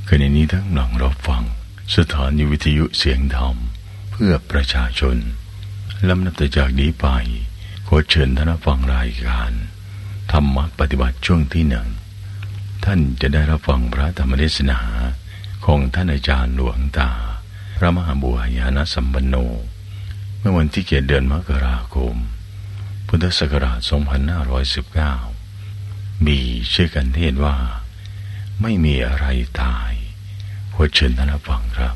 ขณะนี้ทั้งหลังรับฟังสถานีวิทยุเสียงธรรมเพื่อประชาชนลำดับจากนี้ไปขอเชิญท่านฟังรายการธรรมปฏิบัติช่วงที่หนึ่งท่านจะได้รับฟังพระธรรมเทศนาของท่านอาจารย์หลวงตาพระมหาบัวญาณสัมปันโนเมื่อวันที่7 เดือนมกราคมพุทธศักราช2519มีชื่อกันเทศว่าไม่มีอะไรตายขอเชิญท่านฟังครับ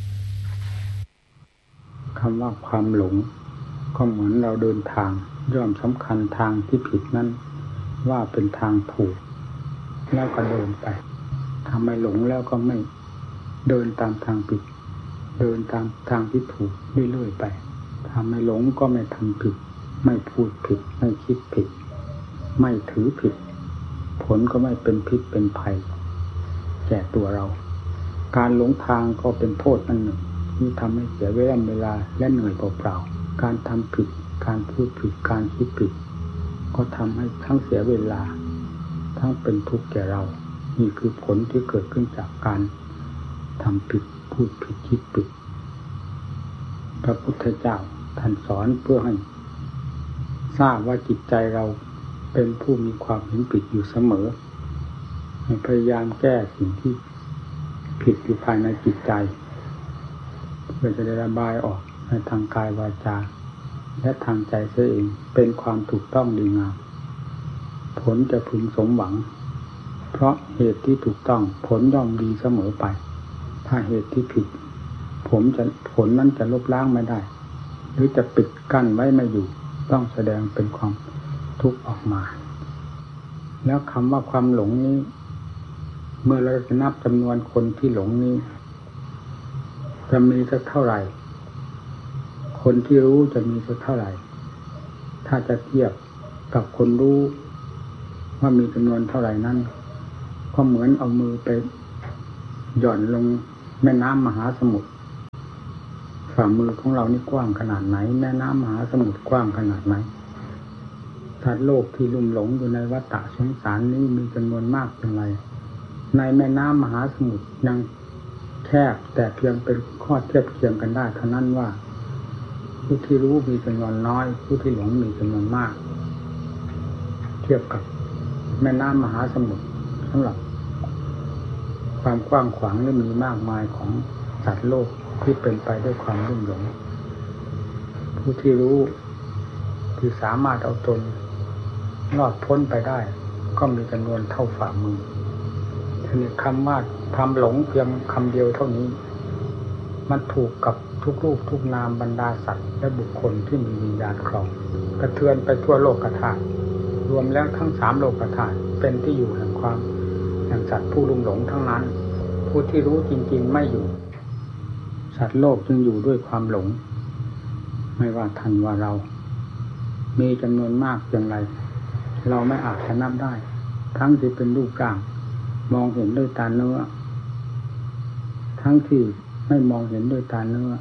คำว่าความหลงก็เหมือนเราเดินทางย่อมสำคัญทางที่ผิดนั้นว่าเป็นทางถูกแล้วก็เดินไปทำไมหลงแล้วก็ไม่เดินตามทางผิดเดินตามทางที่ถูกเรื่อยๆไปทำไมหลงก็ไม่ทำผิดไม่พูดผิดไม่คิดผิดไม่ถือผิดผลก็ไม่เป็นพิษเป็นภัยแก่ตัวเราการหลงทางก็เป็นโทษอันหนึ่งที่ทำให้เสียเวลาและเหนื่อยเปล่าๆการทำผิดการพูดผิดการคิดผิดก็ทำให้ทั้งเสียเวลาทั้งเป็นทุกข์แก่เรานี่คือผลที่เกิดขึ้นจากการทำผิดพูดผิดคิดผิดพระพุทธเจ้าท่านสอนเพื่อให้ทราบว่าจิตใจเราเป็นผู้มีความเห็นผิดอยู่เสมอให้พยายามแก้สิ่งที่ผิดอยู่ภายในจิตใจเพื่อจะได้ระบายออกในทางกายวาจาและทางใจเสียเองเป็นความถูกต้องดีงามผลจะพึงสมหวังเพราะเหตุที่ถูกต้องผลย่อมดีเสมอไปถ้าเหตุที่ผิดผลนั้นจะลบล้างไม่ได้หรือจะปิดกั้นไว้ไม่อยู่ต้องแสดงเป็นความทุกข์ออกมาแล้วคำว่าความหลงนี้เมื่อเราจะนับจำนวนคนที่หลงนี้จะมีสักเท่าไหร่คนที่รู้จะมีสักเท่าไหร่ถ้าจะเทียบกับคนรู้ว่ามีจำนวนเท่าไหร่นั้นก็เหมือนเอามือไปหย่อนลงแม่น้ำมหาสมุทรฝ่ามือของเรานี่กว้างขนาดไหนแม่น้ำมหาสมุทรกว้างขนาดไหนสัตว์โลกที่ลุ่มหลงอยู่ในวัฏสงสารนี้มีจำนวนมากเพียงไรในแม่น้ำมหาสมุทรยังแคบแต่เพียงเป็นข้อเทียบเคียงกันได้เท่านั้นว่าผู้ที่รู้มีจำนวนน้อยผู้ที่หลงมีจำนวนมากเทียบกับแม่น้ำมหาสมุทรสำหรับความกว้างขวางและมีมากมายของสัตว์โลกที่เป็นไปด้วยความลุ่มหลงผู้ที่รู้ที่สามารถเอาตนรอดพ้นไปได้ก็มีจำนวนเท่าฝ่ามือทีนี้คำว่าทำหลงเพียงคำเดียวเท่านี้มันถูกกับทุกรูปทุกนามบรรดาสัตว์และบุคคลที่มีวิญญาณครองกระเทือนไปทั่วโลกธาตุรวมแล้วทั้ง3โลกธาตุเป็นที่อยู่แห่งความแห่งสัตว์ผู้ลุ่มหลงทั้งนั้นผู้ที่รู้จริงๆไม่อยู่สัตว์โลกจึงอยู่ด้วยความหลงไม่ว่าท่านว่าเรามีจำนวนมากเพียงไรเราไม่อาจจะนับได้ทั้งที่เป็นรูปร่างมองเห็นด้วยตาเนื้อทั้งที่ไม่มองเห็นด้วยตาเนื้อ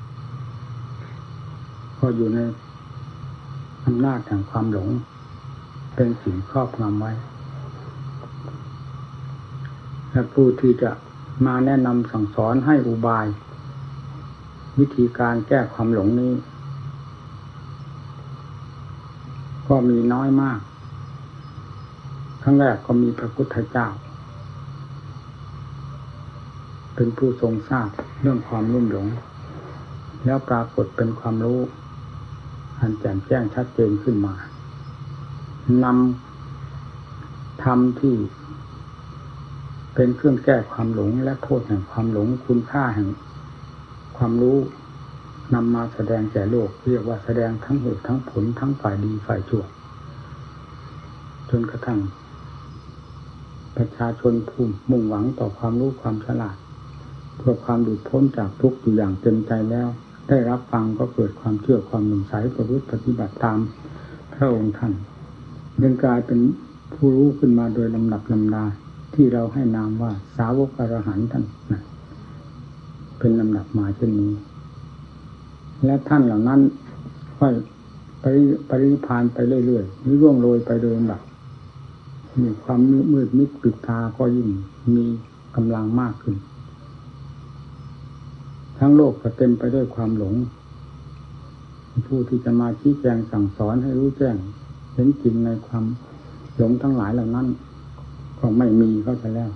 ก็อยู่ในอำนาจแห่งความหลงเป็นสิ่งครอบงำไว้และผู้ที่จะมาแนะนำสั่งสอนให้อุบายวิธีการแก้ความหลงนี้ก็มีน้อยมากครั้งแรกก็มีพระพุทธเจ้าเป็นผู้ทรงทราบเรื่องความลุ่มหลงแล้วปรากฏเป็นความรู้อันแจ่มแจ้งชัดเจนขึ้นมานำธรรมที่เป็นเครื่องแก้ความหลงและโทษแห่งความหลงคุณค่าแห่งความรู้นำมาแสดงแก่โลกเรียกว่าแสดงทั้งเหตุทั้งผลทั้งฝ่ายดีฝ่ายชั่วจนกระทั่งประชาชนผู้มุ่งหวังต่อความรู้ความฉลาดเพื่อความหลุดพ้นจากทุกข์อยู่อย่างเต็มใจแล้วได้รับฟังก็เกิดความเชื่อความหนุ่มใสประพฤติปฏิบัติตามพระองค์ท่านจึงกลายเป็นผู้รู้ขึ้นมาโดยลำดับลำดาที่เราให้นามว่าสาวกอรหันต์ท่านเป็นลำดับมาเช่นนี้และท่านเหล่านั้นค่อยปรินิพพานไปเรื่อยๆหรือร่วงโรยไปโดยลำดับมีความมืดมิดปิดตาก็ยิ่งมีกำลังมากขึ้นทั้งโลกก็เต็มไปด้วยความหลงผู้ที่จะมาชี้แจงสั่งสอนให้รู้แจ้งเห็นจริงในความหลงทั้งหลายเหล่านั้นก็ไม่มีก็จะแล้ว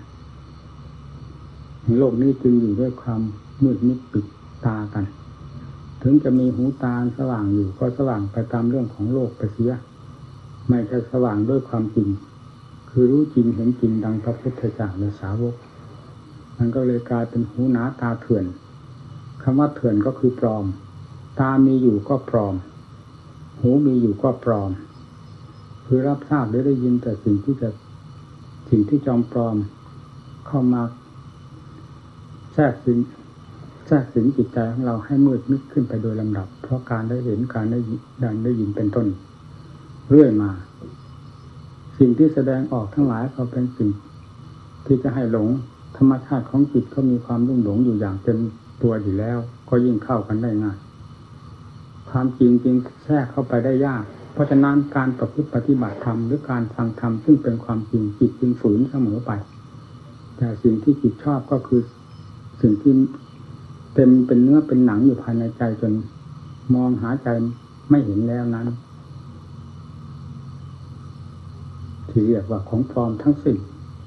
โลกนี้จึงอยู่ด้วยความมืดมิดปิดตากันถึงจะมีหูตาสว่างอยู่ก็สว่างไปตามเรื่องของโลกไปเสียไม่ใช่สว่างด้วยความจริงคือรู้จริงเห็นจริงดังพระพุทธเจ้าและสาวกมันก็เลยกลายเป็นหูหนาตาเถื่อนคำว่าเถื่อนก็คือปลอมตามีอยู่ก็ปลอมหูมีอยู่ก็ปลอมคือรับทราบหรือได้ยินแต่สิ่งที่จอมปลอมเข้ามาแทรกสิงจิตใจของเราให้มืดมิดขึ้นไปโดยลำดับเพราะการได้เห็นการได้ยินเป็นต้นเรื่อยมาสิ่งที่แสดงออกทั้งหลายก็เป็นสิ่งที่จะให้หลงธรรมชาติของจิตก็มีความรุ่มหลงอยู่อย่างเต็มตัวอยู่แล้วก็ยิ่งเข้ากันได้ง่ายความจริงแทรกเข้าไปได้ยากเพราะฉะนั้นการประพฤติปฏิบัติธรรมหรือการฟังธรรมซึ่งเป็นความจริงจิตจึงฝืนเสมอไปแต่สิ่งที่จิตชอบก็คือสิ่งที่เต็มเป็นเนื้อเป็นหนังอยู่ภายในใจจนมองหาใจไม่เห็นแล้วนั้นที่เรียกว่าของปลอมทั้งสิ้น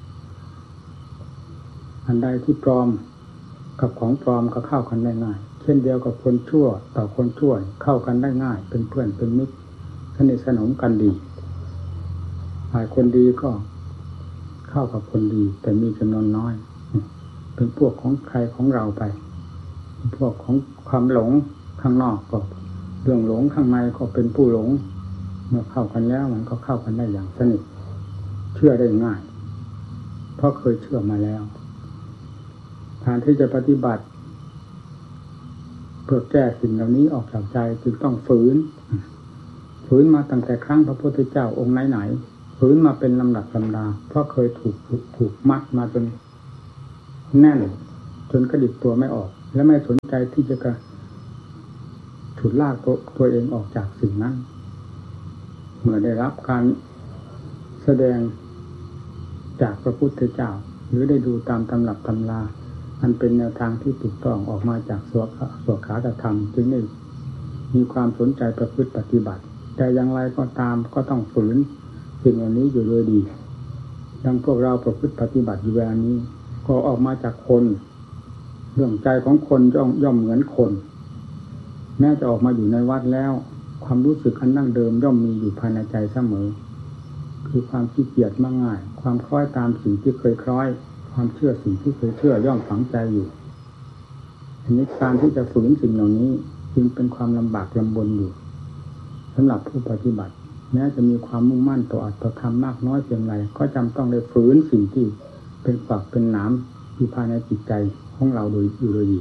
อันใดที่ปลอมกับของปลอมก็เข้ากันได้ง่ายเช่นเดียวกับคนชั่วต่อคนชั่วเข้ากันได้ง่ายเป็นเพื่อนเป็นมิตรสนิทสนมกันดีฝ่ายคนดีก็เข้ากับคนดีแต่มีจำนวนน้อยเป็นพวกของใครของเราไปพวกของความหลงข้างนอกก็เรื่องหลงข้างในก็เป็นผู้หลงเมื่อเข้ากันแล้วมันก็เข้ากันได้อย่างสนิทเชื่อได้ง่ายเพราะเคยเชื่อมาแล้วการที่จะปฏิบัติเพื่อแก้สิ่งเหล่านี้ออกจากใจจึงต้องฝืนมาตั้งแต่ครั้งพระพุทธเจ้าองค์ไหนฝืนมาเป็นลำดับลำดาเพราะเคยถูกมัดมาจนแน่นจนกระดิกตัวไม่ออกและไม่สนใจที่จะฉุดลากตัวเองออกจากสิ่งนั้นเมื่อได้รับการแสดงจากพระพุทธเจ้าหรือได้ดูตามตำรับตำรามันเป็นแนวทางที่ถูกต้องออกมาจากสวขาธรรมจึงได้มีความสนใจประพฤติปฏิบัติแต่อย่างไรก็ตามก็ต้องฝืนสิ่งเหล่านี้อยู่โดยดีดังพวกเราประพฤติปฏิบัติอยู่เวลานี้ก็ออกมาจากคนเรื่องใจของคนย่อมเหมือนคนแม้จะออกมาอยู่ในวัดแล้วความรู้สึกอันดั้งเดิมย่อมมีอยู่ภายในใจเสมอคือความขี้เกียจมากง่ายความคล้อยตามสิ่งที่เคยคล้อยความเชื่อสิ่งที่เคยเชื่อย่อมฝังใจอยู่ทีนี้การที่จะฝืนสิ่งเหล่านี้จึงเป็นความลำบากลำบนอยู่สำหรับผู้ปฏิบัติแม้จะมีความมุ่งมั่นต่ออัตถธรรมมากน้อยเพียงไรก็จำต้องได้ฝืนสิ่งที่เป็นฝักเป็นหนามอยู่ภายในจิตใจของเราโดยดี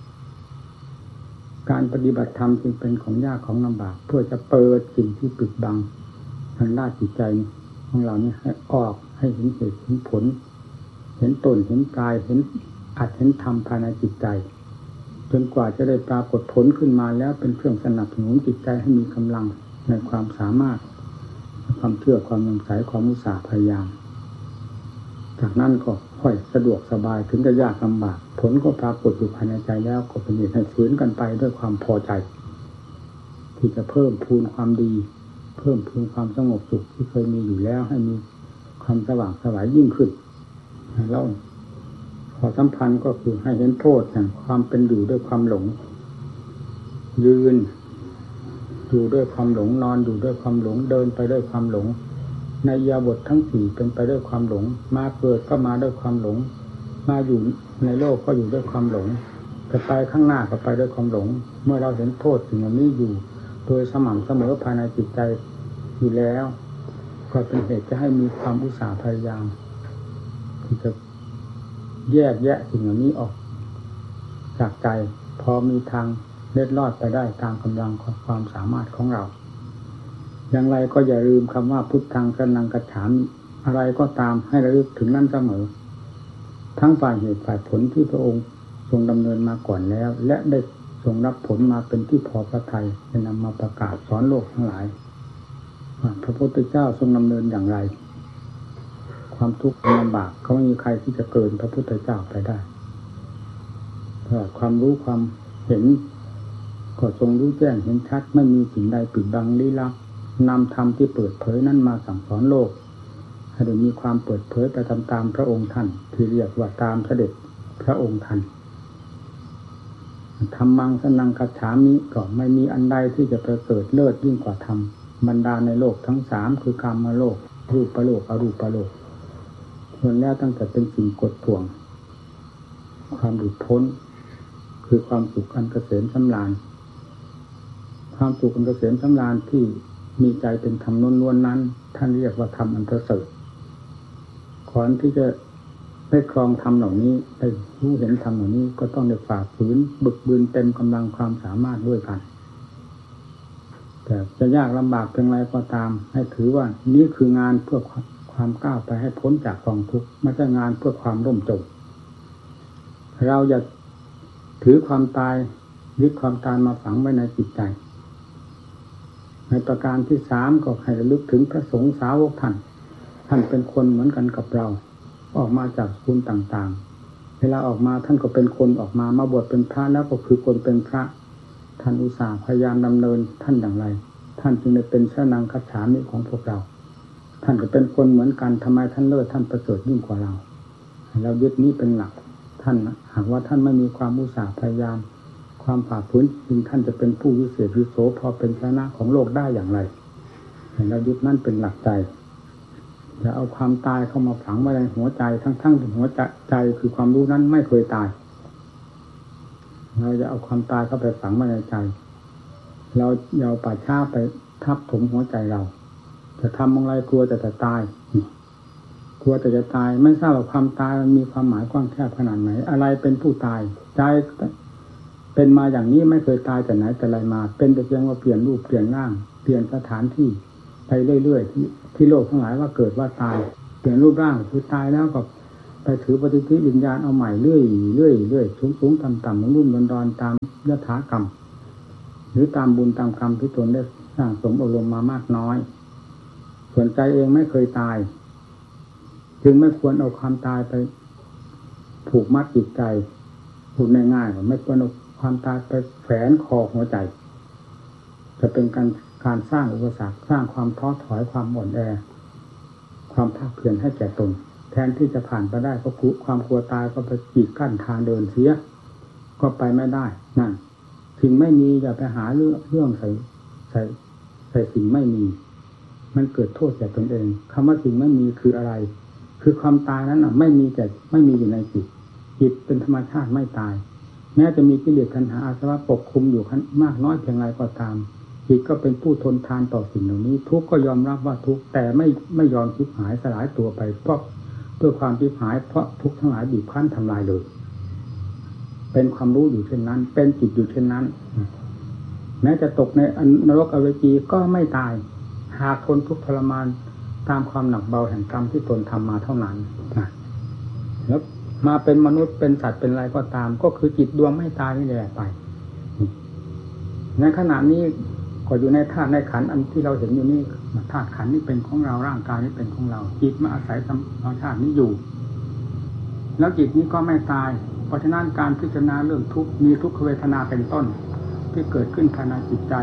การปฏิบัติธรรมจึงเป็นของยากของลำบากเพื่อจะเปิดสิ่งที่ปิดบังทางด้านจิตใจของเรานี้ให้ออกให้เห็นเหตุเห็นผลเห็นตนเห็นกายเห็นอัตเห็นธรรมภายในจิตใจจนกว่าจะได้ปรากฏผลขึ้นมาแล้วเป็นเครื่องสนับสนุนจิตใจให้มีกำลังในความสามารถความเชื่อความมั่นใจความอุตสาห์พยายามจากนั้นก็ค่อยสะดวกสบายถึงจะยากลำบากผลก็ปรากฏอยู่ภายในใจแล้วก็เป็นเหตุให้ฝืนกันไปด้วยความพอใจที่จะเพิ่มพูนความดีเพิ่มพูนความสงบสุขที่เคยมีอยู่แล้วให้มีความสว่างไสวยิ่งขึ้นแล้วขอสัมพันธ์ก็คือให้เห็นโทษแห่งความเป็นอยู่ด้วยความหลงยืนอยู่ด้วยความหลงนอนอยู่ด้วยความหลงเดินไปด้วยความหลงในอิริยาบถทั้งสี่เป็นไปด้วยความหลงมาเกิดก็มาด้วยความหลงมาอยู่ในโลกก็อยู่ด้วยความหลงจะไปข้างหน้าก็ไปด้วยความหลงเมื่อเราเห็นโทษสิ่งเหล่านี้อยู่โดยสม่ำเสมอภายในจิตใจอยู่แล้วก็เป็นเหตุจะให้มีความอุตสาห์พยายามที่จะแยกแยะสิ่งเหล่านี้ออกจากใจพอมีทางเล็ดลอดไปได้ตามกำลังความสามารถของเราอย่างไรก็อย่าลืมคำว่าพุทธังสรณังคัจฉามิอะไรก็ตามให้ระลึกถึงนั่นเสมอทั้งฝ่ายเหตุฝ่ายผลที่พระองค์ทรงดำเนินมาก่อนแล้วและได้ทรงรับผลมาเป็นที่พอพระทัยจะนำมาประกาศสอนโลกทั้งหลายพระพุทธเจ้าทรงดำเนินอย่างไรความทุกข์ลำบากเขาไม่มีใครที่จะเกินพระพุทธเจ้าไปได้เพราะความรู้ความเห็นก็ทรงรู้แจ้งเห็นชัดไม่มีสิ่งใดปิดบังลี้ลับนำธรรมที่เปิดเผยนั้นมาสั่งสอนโลกให้ได้มีความเปิดเผยไปตามพระองค์ท่านที่เรียกว่าตามเสด็จพระองค์ท่านธรรมังสนังคัจฉามิก็ไม่มีอันใดที่จะประเสริฐเลิศยิ่งกว่าธรรมบรรดาในโลกทั้งสามคือกามโลกรูปโลกอรูปโลกส่วนแล้วตั้งแต่เป็นสิ่งกดท่วงความหลุดพ้นคือความสุขอันเกษมสำราญความสุขอันเกษมสำราญที่มีใจเป็นธรรมล้วนๆนั้นท่านเรียกว่าธรรมอันประเสริฐก่อนที่จะได้ครองธรรมเหล่านี้ได้รู้เห็นธรรมเหล่านี้ก็ต้องได้ฝ่าฝืนบึกบืนเต็มกำลังความสามารถด้วยกันแต่จะยากลำบากเพียงไรก็ตามให้ถือว่านี่คืองานเพื่อความก้าวไปให้พ้นจากกองทุกข์ไม่ใช่งานเพื่อความร่มจมเราอย่าถือความตายยึดความตายมาฝังไว้ในจิตใจในประการที่สามก็ให้ระลึกถึงพระสงฆ์สาวกท่านเป็นคนเหมือนกันกับเราออกมาจากสกุลต่างๆเวลาออกมาท่านก็เป็นคนออกมาบวชเป็นพระแล้วก็คือคนเป็นพระท่านอุตส่าห์พยายามดำเนินท่านอย่างไรท่านจึงได้เป็นสรณังคัจฉามิของพวกเราท่านก็เป็นคนเหมือนกันทำไมท่านเลิศท่านประเสริฐยิ่งกว่าเรายึดนี้เป็นหลักท่านหากว่าท่านไม่มีความอุตสาห์พยายามความฝ่าฝืนจึงท่านจะเป็นผู้วิเศษวิโสพอเป็นชนะของโลกได้อย่างไรเรายึดนั่นเป็นหลักใจอย่าเอาความตายเข้ามาฝังไว้ในหัวใจทั้งที่หัวใจคือความรู้นั้นไม่เคยตายเราจะเอาความตายเข้าไปฝังไว้ในใจเราเอาป่าช้าไปทับถมหัวใจเราจะทำอะไรกลัวแต่จะตายกลัวแต่จะตายไม่ทราบว่าความตายมันมีความหมายกว้างแคบขนาดไหนอะไรเป็นผู้ตายใจเป็นมาอย่างนี้ไม่เคยตายแต่ไหนแต่ไรมาเป็นแต่เพียงว่าเปลี่ยนรูปเปลี่ยนร่างเปลี่ยนสถานที่ไปเรื่อยๆที่โลกทั้งหลายว่าเกิดว่าตายเปลี่ยนรูปร่างคือตายแล้วก็ไปถือปฏิทินวิญญาณเอาใหม่เรื่อยสูงต่ำรุ่มดอนตามยถากรรมหรือตามบุญตามกรรมที่ตนได้สร้างสมอบรมมามากน้อยส่วนใจเองไม่เคยตายจึงไม่ควรเอาความตายไปผูกมัดจิตใจพูดง่ายๆไม่ควรเอาความตายไปแฝงคอหัวใจจะเป็นการสร้างอุปสรรคสร้างความท้อถอยความอ่อนแอความภาคเพียรให้แก่ตนแทนที่จะผ่านไปได้ก็ความกลัวตายก็ไปกีดกั้นทางเดินเสียก็ไปไม่ได้นั่นสิ่งไม่มีอย่าไปหาเรื่องใส่สิ่งไม่มีมันเกิดโทษแก่ตนเองคำว่าสิ่งไม่มีคืออะไรคือความตายนั้นไม่มีแต่ไม่มีอยู่ในจิตเป็นธรรมชาติไม่ตายแม้จะมีกิเลสตัณหาอาสวะปกคลุมอยู่มากน้อยเพียงไรก็ตามจิตก็เป็นผู้ทนทานต่อสิ่งเหล่านี้ทุกข์ก็ยอมรับว่าทุกข์แต่ไม่ยอมชิบหายสลายตัวไปเพราะด้วยความชิบหายเพราะทุกข์ทั้งหลายบีบคั้นทำลายเลยเป็นความรู้อยู่เช่นนั้นเป็นจิตอยู่เช่นนั้นแม้จะตกในนรกอเวจีก็ไม่ตายหากทนทุกข์ทรมานตามความหนักเบาแห่งกรรมที่ตนทำมาเท่านั้นแล้วมาเป็นมนุษย์เป็นสัตว์เป็นอะไรก็ตามก็คือจิตดวงไม่ตายนี่แหละไปในขณะนี้ก็อยู่ในธาตุในขันธ์อันที่เราเห็นอยู่นี่ธาตุขันธ์นี่เป็นของเราร่างกายนี่เป็นของเราจิตมาอาศัยธรรมชาตินี้อยู่แล้วจิตนี้ก็ไม่ตายเพราะฉะนั้นการพิจารณาเรื่องทุกข์มีทุกขเวทนาเป็นต้นที่เกิดขึ้นภายในจิตใจ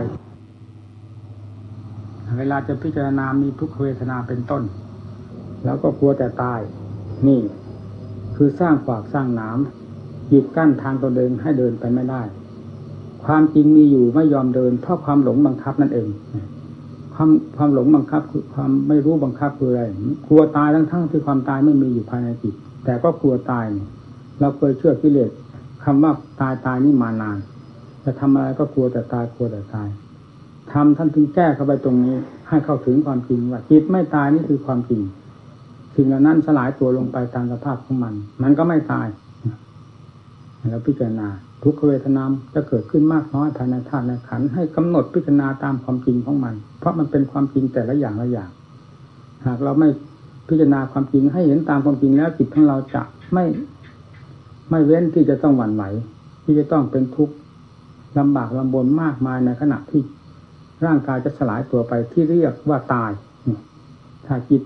เวลาจะพิจารณามีทุกขเวทนาเป็นต้นแล้วก็กลัวแต่ตายนี่คือสร้างฝากสร้างหนามกีดกั้นทางตนเองให้เดินไปไม่ได้ความจริงมีอยู่ไม่ยอมเดินเพราะความหลงบังคับนั่นเองความหลงบังคับคือความไม่รู้บังคับคืออะไรกลัวตายทั้งที่ความตายไม่มีอยู่ภายในจิตแต่ก็กลัวตายเราเคยเชื่อกิเลสคำว่าตายนี่มานานจะทำอะไรก็กลัวแต่ตายทำท่านถึงแก้เข้าไปตรงนี้ให้เข้าถึงความจริงว่าจิตไม่ตายนี่คือความจริงสิ่งเหล่านั้นสลายตัวลงไปตามสภาพของมันก็ไม่ตายแล้วพิจารณาทุกขเวทนาจะเกิดขึ้นมากน้อยภายในธาตุในขันธ์ให้กำหนดพิจารณาตามความจริงของมันเพราะมันเป็นความจริงแต่ละอย่างหากเราไม่พิจารณาความจริงให้เห็นตามความจริงแล้วจิตของเราจะไม่เว้นที่จะต้องหวั่นไหวที่จะต้องเป็นทุกข์ลำบากลำบนมากมายในขณะที่ร่างกายจะสลายตัวไปที่เรียกว่าตายถ้าจิต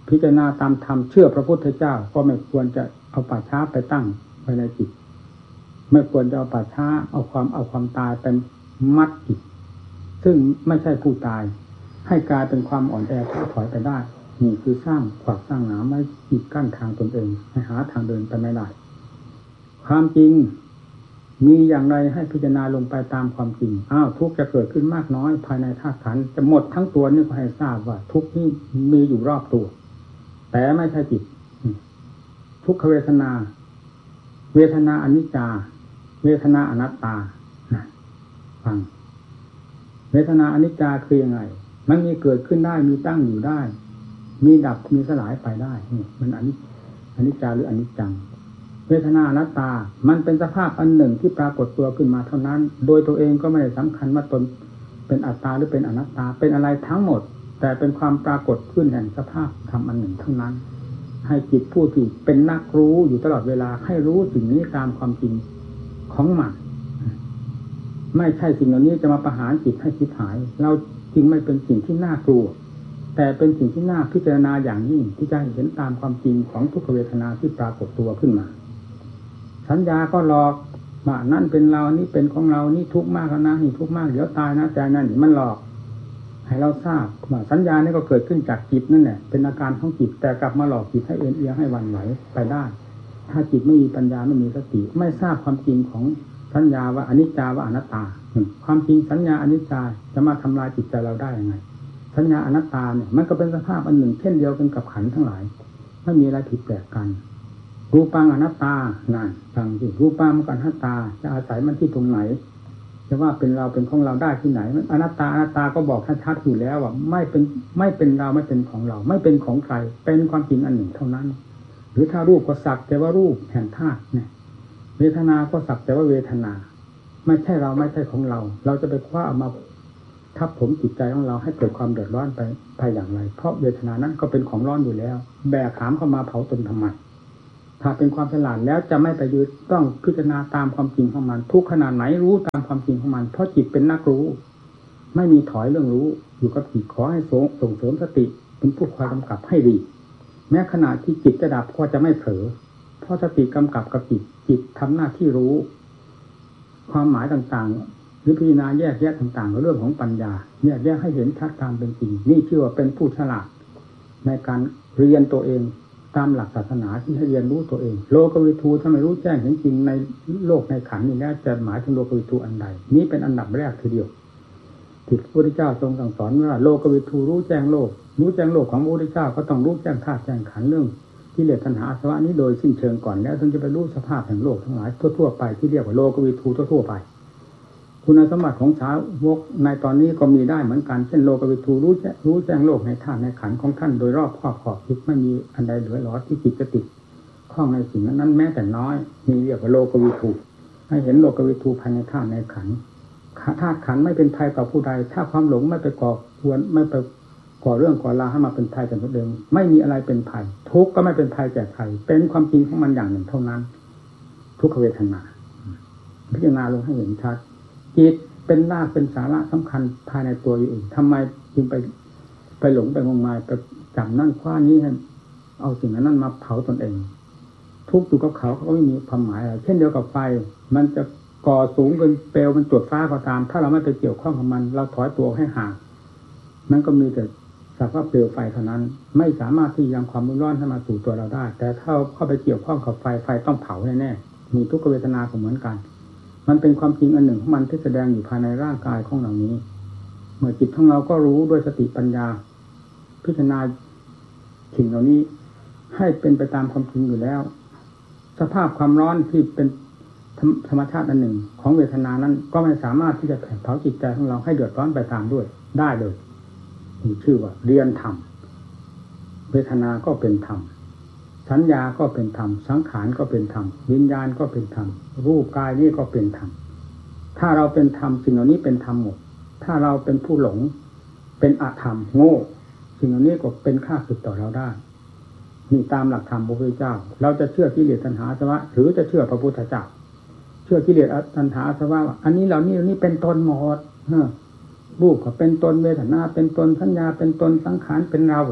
พิจารณาตามธรรมเชื่อพระพุทธเจ้าก็ไม่ควรจะเอาป่าช้าไปตั้งไว้ในจิตไม่ควรจะเอาป่าช้าเอาความตายเป็นมัดจิตซึ่งไม่ใช่ผู้ตายให้กลายเป็นความอ่อนแอท้อถอยไปได้นี่คือสร้างขวากสร้างหนามไว้กีดกั้นทางตนเองให้หาทางเดินไปไม่ได้ความจริงมีอย่างไรให้พิจารณาลงไปตามความจริงทุกข์จะเกิดขึ้นมากน้อยภายในธาตุขันธ์จะหมดทั้งตัวนี่ก็ให้ทราบว่าทุกข์นี่มีอยู่รอบตัวแต่ไม่ใช่จิตทุกขเวทนาเวทนาอนิจจาเวทนาอนัตตาฟังเวทนาอนิจจาคือยังไงมันมีเกิดขึ้นได้มีตั้งอยู่ได้มีดับมีสลายไปได้มันอนิจจาหรืออนิจจังเวทนาอนัตตามันเป็นสภาพอันหนึ่งที่ปรากฏตัวขึ้นมาเท่านั้นโดยตัวเองก็ไม่ได้สำคัญว่าตนเป็นอัตตาหรือเป็นอนัตตาเป็นอะไรทั้งหมดแต่เป็นความปรากฏขึ้นแห่งสภาพธรรมอันหนึ่งเท่านั้นให้จิตผู้ที่เป็นนักรู้อยู่ตลอดเวลาให้รู้สิ่งนี้ตามความจริงของมันไม่ใช่สิ่งเหล่านี้จะมาประหารจิตให้ชิบหายเราจึงไม่เป็นสิ่งที่น่ากลัวแต่เป็นสิ่งที่น่าพิจารณาอย่างยิ่งที่จะเห็นตามความจริงของทุกขเวทนาที่ปรากฏตัวขึ้นมาสัญญาก็หลอกว่านั่นเป็นเรานี่เป็นของเรานี่ทุกข์มากแล้วนะนี่ทุกข์มากเดี๋ยวตายนะใจนั่นมันหลอกให้เราทราบว่าสัญญานี่ก็เกิดขึ้นจากจิตนั่นแหละเป็นอาการของจิตแต่กลับมาหลอกจิตให้เอ็นเอียงให้หวั่นไหวไปได้ถ้าจิตไม่มีปัญญาไม่มีสติไม่ทราบความจริงของสัญญาว่าอนิจจาว่าอนัตตาความจริงสัญญาอนิจจาจะมาทำลายจิตใจเราได้ยังไงสัญญาอนัตตาเนี่ยมันก็เป็นสภาพอันหนึ่งเช่นเดียวกันกับขันธ์ทั้งหลายไม่มีอะไรผิดแปลกกันรูปังอนัตตานั่นฟังสิรูปังกับอนัตตาจะอาศัยมันที่ตรงไหนจะว่าเป็นเราเป็นของเราได้ที่ไหนอนัตตาก็บอกชัดๆอยู่แล้วว่าไม่เป็นเราไม่เป็นของเราไม่เป็นของใครเป็นความจริงอันหนึ่งเท่านั้นหรือถ้ารูปก็สักแต่ว่ารูปแห่งธาตุเนี่ยเวทนาก็สักแต่ว่าเวทนาไม่ใช่เราไม่ใช่ของเราจะไปคว้าเอามาทับถมจิตใจของเราให้เกิดความเดือดร้อนไปอย่างไรเพราะเวทนานั้นก็เป็นของร้อนอยู่แล้วแบกหามเข้ามาเผาตนทำไมถ้าเป็นความฉลาดแล้วจะไม่ไปยึดต้องพิจารณาตามความจริงของมันทุกขนาดไหนรู้ตามความจริงของมันเพราะจิตเป็นนักรู้ไม่มีถอยเรื่องรู้อยู่กับจิตขอให้ส่งเสริมสติเป็นผู้คอยกำกับให้ดีแม้ขณะที่จิตจะดับก็จะไม่เผลอเพราะสติกำกับกับจิตทำหน้าที่รู้ความหมายต่างๆหรือพิจารณาแยกแยะต่างๆเรื่องของปัญญาแยกแยะให้เห็นชัดตามเป็นจริงนี่ชื่อว่าเป็นผู้ฉลาดในการเรียนตัวเองตามหลักศาสนาที่ให้เรียนรู้ตัวเองโลกวิทูถ้าไม่รู้แจ้งเห็นจริงในโลกในขันธ์นี้แล้วจะหมายถึงโลกวิทูอันใดนี้เป็นอันดับแรกทีเดียวที่พระพุทธเจ้าทรงสั่งสอนว่าโลกวิทูรู้แจ้งโลกของพระพุทธเจ้าก็ต้องรู้แจ้งธาตุแจ้งขันธ์เรื่องกิเลสตัณหาอาสวะนี้โดยสิ้นเชิงก่อนแล้วถึงจะไปรู้สภาพแห่งโลกทั้งหลายทั่วๆไปที่เรียกว่าโลกวิทูทั่วๆไปคุณสมบัติของสาวกในตอนนี้ก็มีได้เหมือนกันเช่นโลกวิทูรู้แจ้งโลกในธาตุในขันธ์ของท่านโดยรอบขอบคิดไม่มีอันใดเหลือหลอที่จิตจะติดข้องในสิ่งนั้นแม้แต่น้อยมีเรียกว่าโลกวิทูให้เห็นโลกวิทูภายในธาตุในขันธ์ธาตุขันธ์ไม่เป็นภัยต่อผู้ใดถ้าความหลงไม่ไปก่อควรไม่ไปก่อเรื่องก่อราวให้มาเป็นภัยแก่ตนเองไม่มีอะไรเป็นภัยทุกข์ก็ไม่เป็นภัยแก่ใครเป็นความจริงของมันอย่างหนึ่งเท่านั้นทุกขเวทนาพิจารณาลงให้เห็นชัดจิตเป็นรากเป็นสาระสำคัญภายในตัวอยู่เองทำไมจึงไปหลงไปงมงายไปจับนั่นคว้านี้ให้เอาสิ่งนั้นมาเผาตนเองทุกข์อยู่กับเขาก็ไม่มีความหมายอะไรเช่นเดียวกับไฟมันจะก่อสูงเกินเปลวมันจุดฟ้าก็ตามถ้าเราไม่ไปเกี่ยวข้องกับมันเราถอยตัวให้ห่างมันก็มีแต่สักว่าเปลวไฟเท่านั้นไม่สามารถที่ยังความร้อนให้มาสู่ตัวเราได้แต่ถ้าเข้าไปเกี่ยวข้องกับไฟต้องเผาแน่ๆมีทุกขเวทนาก็เหมือนกันมันเป็นความจริงอันหนึ่งของมันที่แสดงอยู่ภายในร่างกายของเรานี้เมื่อจิตของเราก็รู้ด้วยสติปัญญาพิจารณาสิ่งเหล่านี้ให้เป็นไปตามความจริงอยู่แล้วสภาพความร้อนที่เป็นธรรมชาติอันหนึ่งของเวทนานั้นก็ไม่สามารถที่จะเผาจิตใจของเราให้เดือดร้อนไปตามด้วยได้เลยมีชื่อว่าเรียนธรรมเวทนาก็เป็นธรรมสัญญาก็เป็นธรรมสังขารก็เป็นธรรมวิญญาณก็เป็นธรรมรูปกายนี่ก็เป็นธรรมถ้าเราเป็นธรรมสิ่งเหล่านี้เป็นธรรมหมดถ้าเราเป็นผู้หลงเป็นอธรรมโง่สิ่งเหล่านี้ก็เป็นค่าศึกต่อเราได้นี่ตามหลักธรรมพระพุทธเจ้าเราจะเชื่อกิเลสตัณหาอาสวะหรือจะเชื่อพระพุทธเจ้าเชื่อกิเลสตัณหาอาสวะอันนี้เหล่านี้เป็นตนหมดรูปก็เป็นตนเวทนาเป็นตนสัญญาเป็นตนสังขารเป็นเรา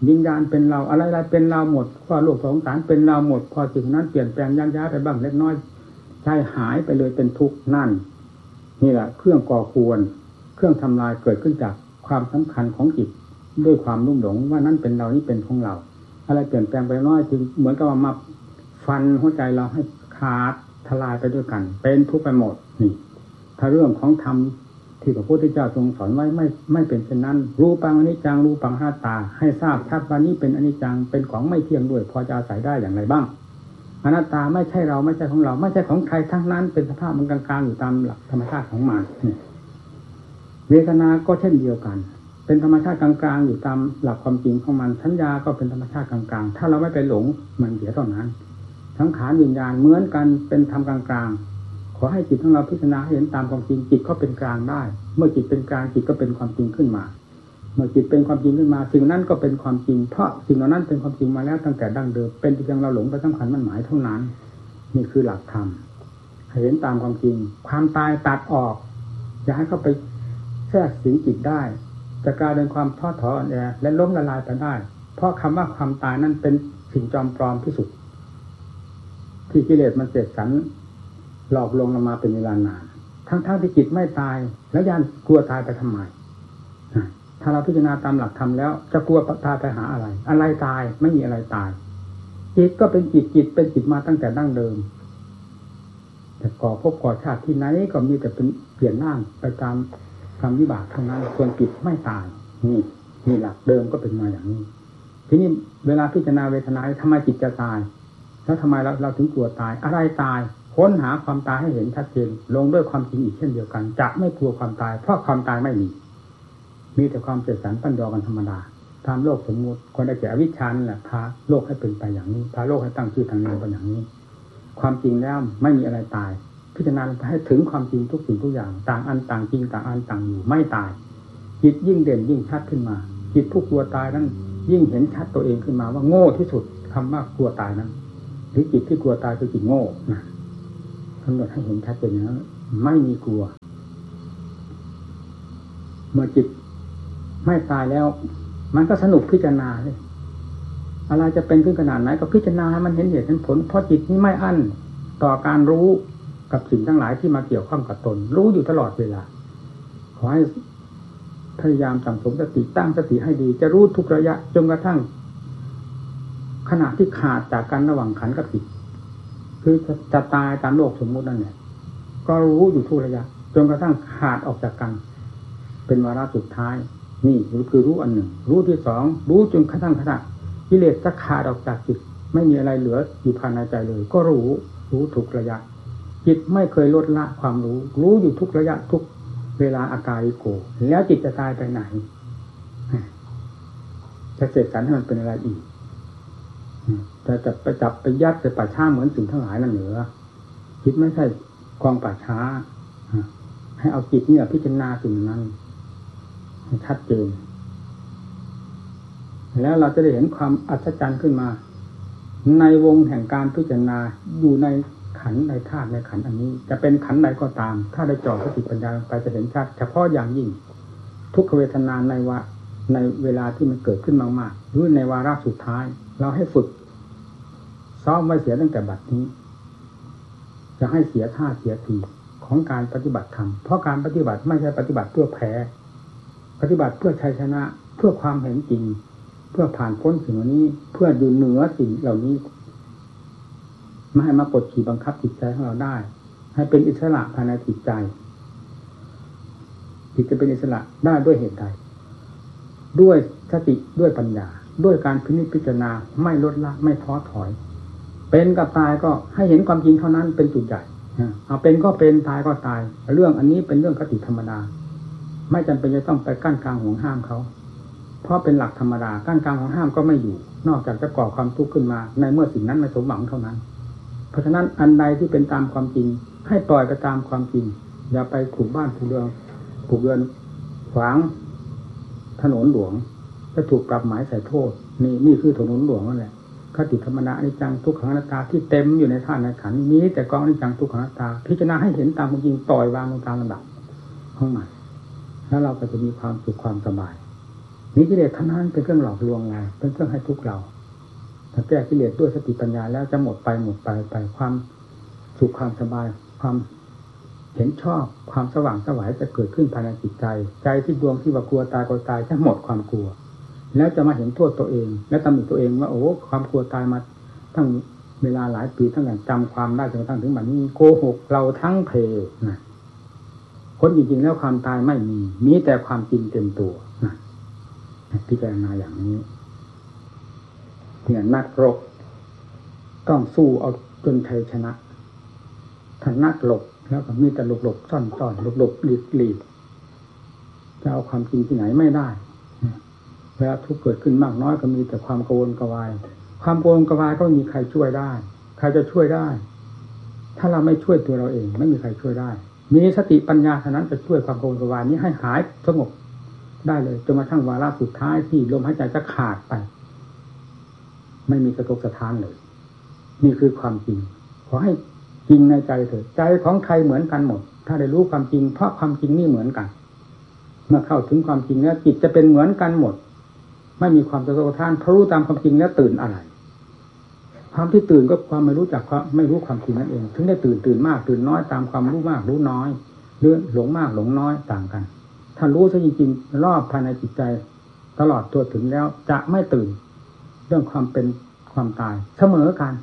วิญญาณเป็นเราอะไรๆเป็นเราหมดพอโลกสงสารเป็นเราหมดพอสิ่งนั้นเปลี่ยนแปลงยักย้ายไปบ้างเล็กน้อยใจหายไปเลยเป็นทุกข์นั่นนี่แหละเครื่องก่อควรเครื่องทำลายเกิดขึ้นจากความสำคัญของจิตด้วยความลุ่มหลงว่านั่นเป็นเรานี่เป็นของเราอะไรเปลี่ยนแปลงไปน้อยจึงเหมือนกับมาฟันหัวใจเราให้ขาดทลายไปด้วยกันเป็นทุกข์ไปหมดนี่ถ้าเรื่องของธรรมที่พระพุทธเจ้าทรงสอนไว้ไม่เป็นเช่นนั้นรูปังอนิจจังรูปังอนัตตาให้ทราบชัดว่านี้เป็นอนิจจังเป็นของไม่เที่ยงด้วยพอจะอาศัยได้อย่างไรบ้างอนัตตาไม่ใช่เราไม่ใช่ของเราไม่ใช่ของใครทั้งนั้นเป็นสภาพมันกลางๆอยู่ตามหลักธรรมชาติของมันเวทนาก็เช่นเดียวกันเป็นธรรมชาติกลางๆอยู่ตามหลักความจริงของมันสัญญาก็เป็นธรรมชาติกลางๆถ้าเราไม่ไปหลงมันเสียเท่านั้นสังขารวิญญาณเหมือนกันเป็นธรรมกลางๆขอให้จิตของเราพิจารณาให้เห็นตามความจริงจิตก็เป็นกลางได้เมื่อจิตเป็นกลางจิตก็เป็นความจริงขึ้นมาเมื่อจิตเป็นความจริงขึ้นมาสิ่งนั้นก็เป็นความจริงเพราะสิ่งเหล่านั้นเป็นความจริงมาแล้วตั้งแต่ดั้งเดิมเป็นเพียงเราหลงไปสำคัญมั่นหมายเท่านั้นนี่คือหลักธรรมให้เห็นตามความจริงความตายตัดออกอย่าให้เข้าไปแทรกสิงจิตได้จะกลายเป็นความท้อถอยอ่อนแอและล้มละลายไปได้เพราะคำว่าความตายนั้นเป็นสิ่งจอมปลอมที่สุดที่กิเลสมันเสกสรรหลอกลวงเรามาเป็นเวลานานทั้งที่จิตไม่ตายแล้วยันกลัวตายไปทำไมถ้าเราพิจารณาตามหลักธรรมแล้วจะกลัวตายไปหาอะไรอะไรตายไม่มีอะไรตายจิตก็เป็นจิตเป็นจิตมาตั้งแต่ดั้งเดิมแต่ก่อภพก่อชาติที่ไหนก็มีแต่เป็นเปลี่ยนร่างไปตามกรรมวิบากเท่านั้นส่วนจิตไม่ตายนี่หลักเดิมก็เป็นมาอย่างนี้ทีนี้เวลาพิจารณาเวทนาทำไมจิตจะตายแล้วทำไมเราถึงกลัวตายอะไรตายค้นหาความตายให้เห็นชัดเจนลงด้วยความจริงอีกเช่นเดียวกันจะไม่กลัวความตายเพราะความตายไม่มีแต่ความเสกสรรปั้นยอกันธรรมดาตามโลกสมมุติคนได้แก่อวิชชานั่นแหละพาโลกให้เป็นไปอย่างนี้พาโลกให้ตั้งชื่อทางนามเป็นอย่างนี้ความจริงแล้วไม่มีอะไรตายพิจารณาให้ถึงความจริงทุกสิ่งทุกอย่างต่างอันต่างจริงต่างอันต่างอยู่ไม่ตายจิตยิ่งเด่นยิ่งชัดขึ้นมาจิตผู้กลัวตายนั้นยิ่งเห็นชัดตัวเองขึ้นมาว่าโง่ที่สุดคำว่ากลัวตายนั้นหรือจิตที่กลัวตายคือจิตโง่นะกำหนดให้เห็นชัดเจนนะไม่มีกลัวเมื่อจิตไม่ตายแล้วมันก็สนุกพิจารณาเลยอะไรจะเป็นขึ้นขนาดไหนก็พิจารณาให้มันเห็นเหตุเห็นผลเพราะจิตนี้ไม่อั้นต่อการรู้กับสิ่งทั้งหลายที่มาเกี่ยวข้องกับตนรู้อยู่ตลอดเวลาขอให้พยายามสั่งสมสติตั้งสติให้ดีจะรู้ทุกระยะจนกระทั่งขณะที่ขาดจากกันระหว่างขันธ์กับจิตคือจะตายตามโลกสมมุตินั่นเนี่ยก็รู้อยู่ทุกระยะจนกระทั่งขาดออกจากกันเป็นวาระสุดท้ายนี่คือรู้อันหนึ่งรู้ที่สองรู้จนกระทั่งขณะกิเลสจะขาดออกจากจิตไม่มีอะไรเหลืออยู่ภายในใจเลยก็รู้ทุกระยะจิตไม่เคยลดละความรู้อยู่ทุกระยะทุกเวลาอาการิโกแล้วจิตจะตายไปไหนจะเสกสรรให้มันเป็นอะไรอีกจะไปจับไปยัดไปป่าช้าเหมือนสิ่งทั้งหลายนั่นเหนือจิตไม่ใช่กองป่าช้าให้เอาจิตนี่พิจารณาสิ่งนั้นให้ชัดเจนแล้วเราจะได้เห็นความอัศจรรย์ขึ้นมาในวงแห่งการพิจารณาอยู่ในขันธ์ในธาตุในขันธ์อันนี้จะเป็นขันธ์ใดก็ตามถ้าได้จ่อสติปัญญาลงไปจะเห็นชัดเฉพาะอย่างยิ่งทุกขเวทนาในเวลาที่มันเกิดขึ้นมากๆหรือในวาระสุดท้ายเราให้ฝึกซ้อมไว้เสียตั้งแต่บัดนี้จะให้เสียท่าเสียทีของการปฏิบัติธรรมเพราะการปฏิบัติไม่ใช่ปฏิบัติเพื่อแพ้ปฏิบัติเพื่อชัยชนะเพื่อความเห็นจริงเพื่อผ่านพ้นสิ่งเหล่านี้เพื่ออยู่เหนือสิ่งเหล่านี้ไม่ให้มากดขี่บังคับจิตใจของเราได้ให้เป็นอิสระภายในจิตใจจิตจะเป็นอิสระได้ด้วยเหตุใดด้วยสติด้วยปัญญาด้วยการพิจารณาไม่ลดละไม่ท้อถอยเป็นกับตายก็ให้เห็นความจริงเท่านั้นเป็นจุดใหญ่เอาเป็นก็เป็นตายก็ตายเรื่องอันนี้เป็นเรื่องคติธรรมดาไม่จำเป็นจะต้องไปกั้นกลางห่วงห้ามเขาเพราะเป็นหลักธรรมดากั้นกลางห่วงห้ามก็ไม่อยู่นอกจากจะก่อความทุกข์ขึ้นมาในเมื่อสิ่งนั้นไม่สมหวังเท่านั้นเพราะฉะนั้นอันใดที่เป็นตามความจริงให้ปล่อยไปตามความจริงอย่าไปผูกบ้านผูกเรือนขวางถนนหลวงจะถูกปรับหมายใส่โทษนี่คือถนนหลวงนั่นแหละคติธรรมดาอนิจจังทุกขังอนัตตาที่เต็มอยู่ในธาตุในขันธ์มีแต่กองอนิจจังทุกขังอนัตตาพิจารณาให้เห็นตามความจริงปล่อยวางลงตามลำดับของมันแล้วเราก็จะมีความสุขความสบายมีกิเลสเท่านั้นเป็นเครื่องหลอกลวงไงเป็นเครื่องให้ทุกข์เราถ้าแก้กิเลสด้วยสติปัญญาแล้วจะหมดไปความสุขความสบายความเห็นชอบความสว่างไสวจะเกิดขึ้นภายในจิตใจใจที่ดวงที่ว่ากลัวตายก็ตายจะหมดความกลัวแล้วจะมาเห็นโทษตัวเองและตำหนิตัวเองว่าโอ้ความกลัวตายมาตั้งเวลาหลายปีตั้งแต่จำความได้จนกระทั่งถึงบัดนี้โกหกเราทั้งเพนะคนจริงๆแล้วความตายไม่มีแต่ความจริงเต็มตัวนะพิจารณาอย่างนี้เนี่ยนักรบต้องสู้เอาจนชัยชนะถ้านักหลบแล้วก็มีแต่หลบซ่อนหลบหลีกจะเอาความจริงที่ไหนไม่ได้เวลาทุกข์เกิดขึ้นมากน้อยก็มีแต่ความกังวลกวายความกังวลกวายก็ไม่มีใครช่วยได้ใครจะช่วยได้ถ้าเราไม่ช่วยตัวเราเองไม่มีใครช่วยได้มีสติปัญญาเท่านั้นจะช่วยความกังวลกวายนี้ให้หายสงบได้เลยจนมาทั้งวาระสุดท้ายที่ลมหายใจจะขาดไปไม่มีกระทบกระทั่งเลยนี่คือความจริงขอให้จริงในใจเถิดใจของใครเหมือนกันหมดถ้าได้รู้ความจริงเพราะความจริงนี่เหมือนกันเมื่อเข้าถึงความจริงแล้วจิตจะเป็นเหมือนกันหมดไม่มีความกระทบกระทั่งเพราะรู้ตามความจริงแล้วตื่นอะไรความที่ตื่นก็ความไม่รู้จักความไม่รู้ความจริงนั่นเองถึงได้ตื่นมากตื่นน้อยตามความรู้มากรู้น้อยหรือหลงมากหลงน้อยต่างกันถ้ารู้ซะจริงๆรอบภายในจิตใจตลอดตัวถึงแล้วจะไม่ตื่นเรื่องความเป็นความตายเสมอกัน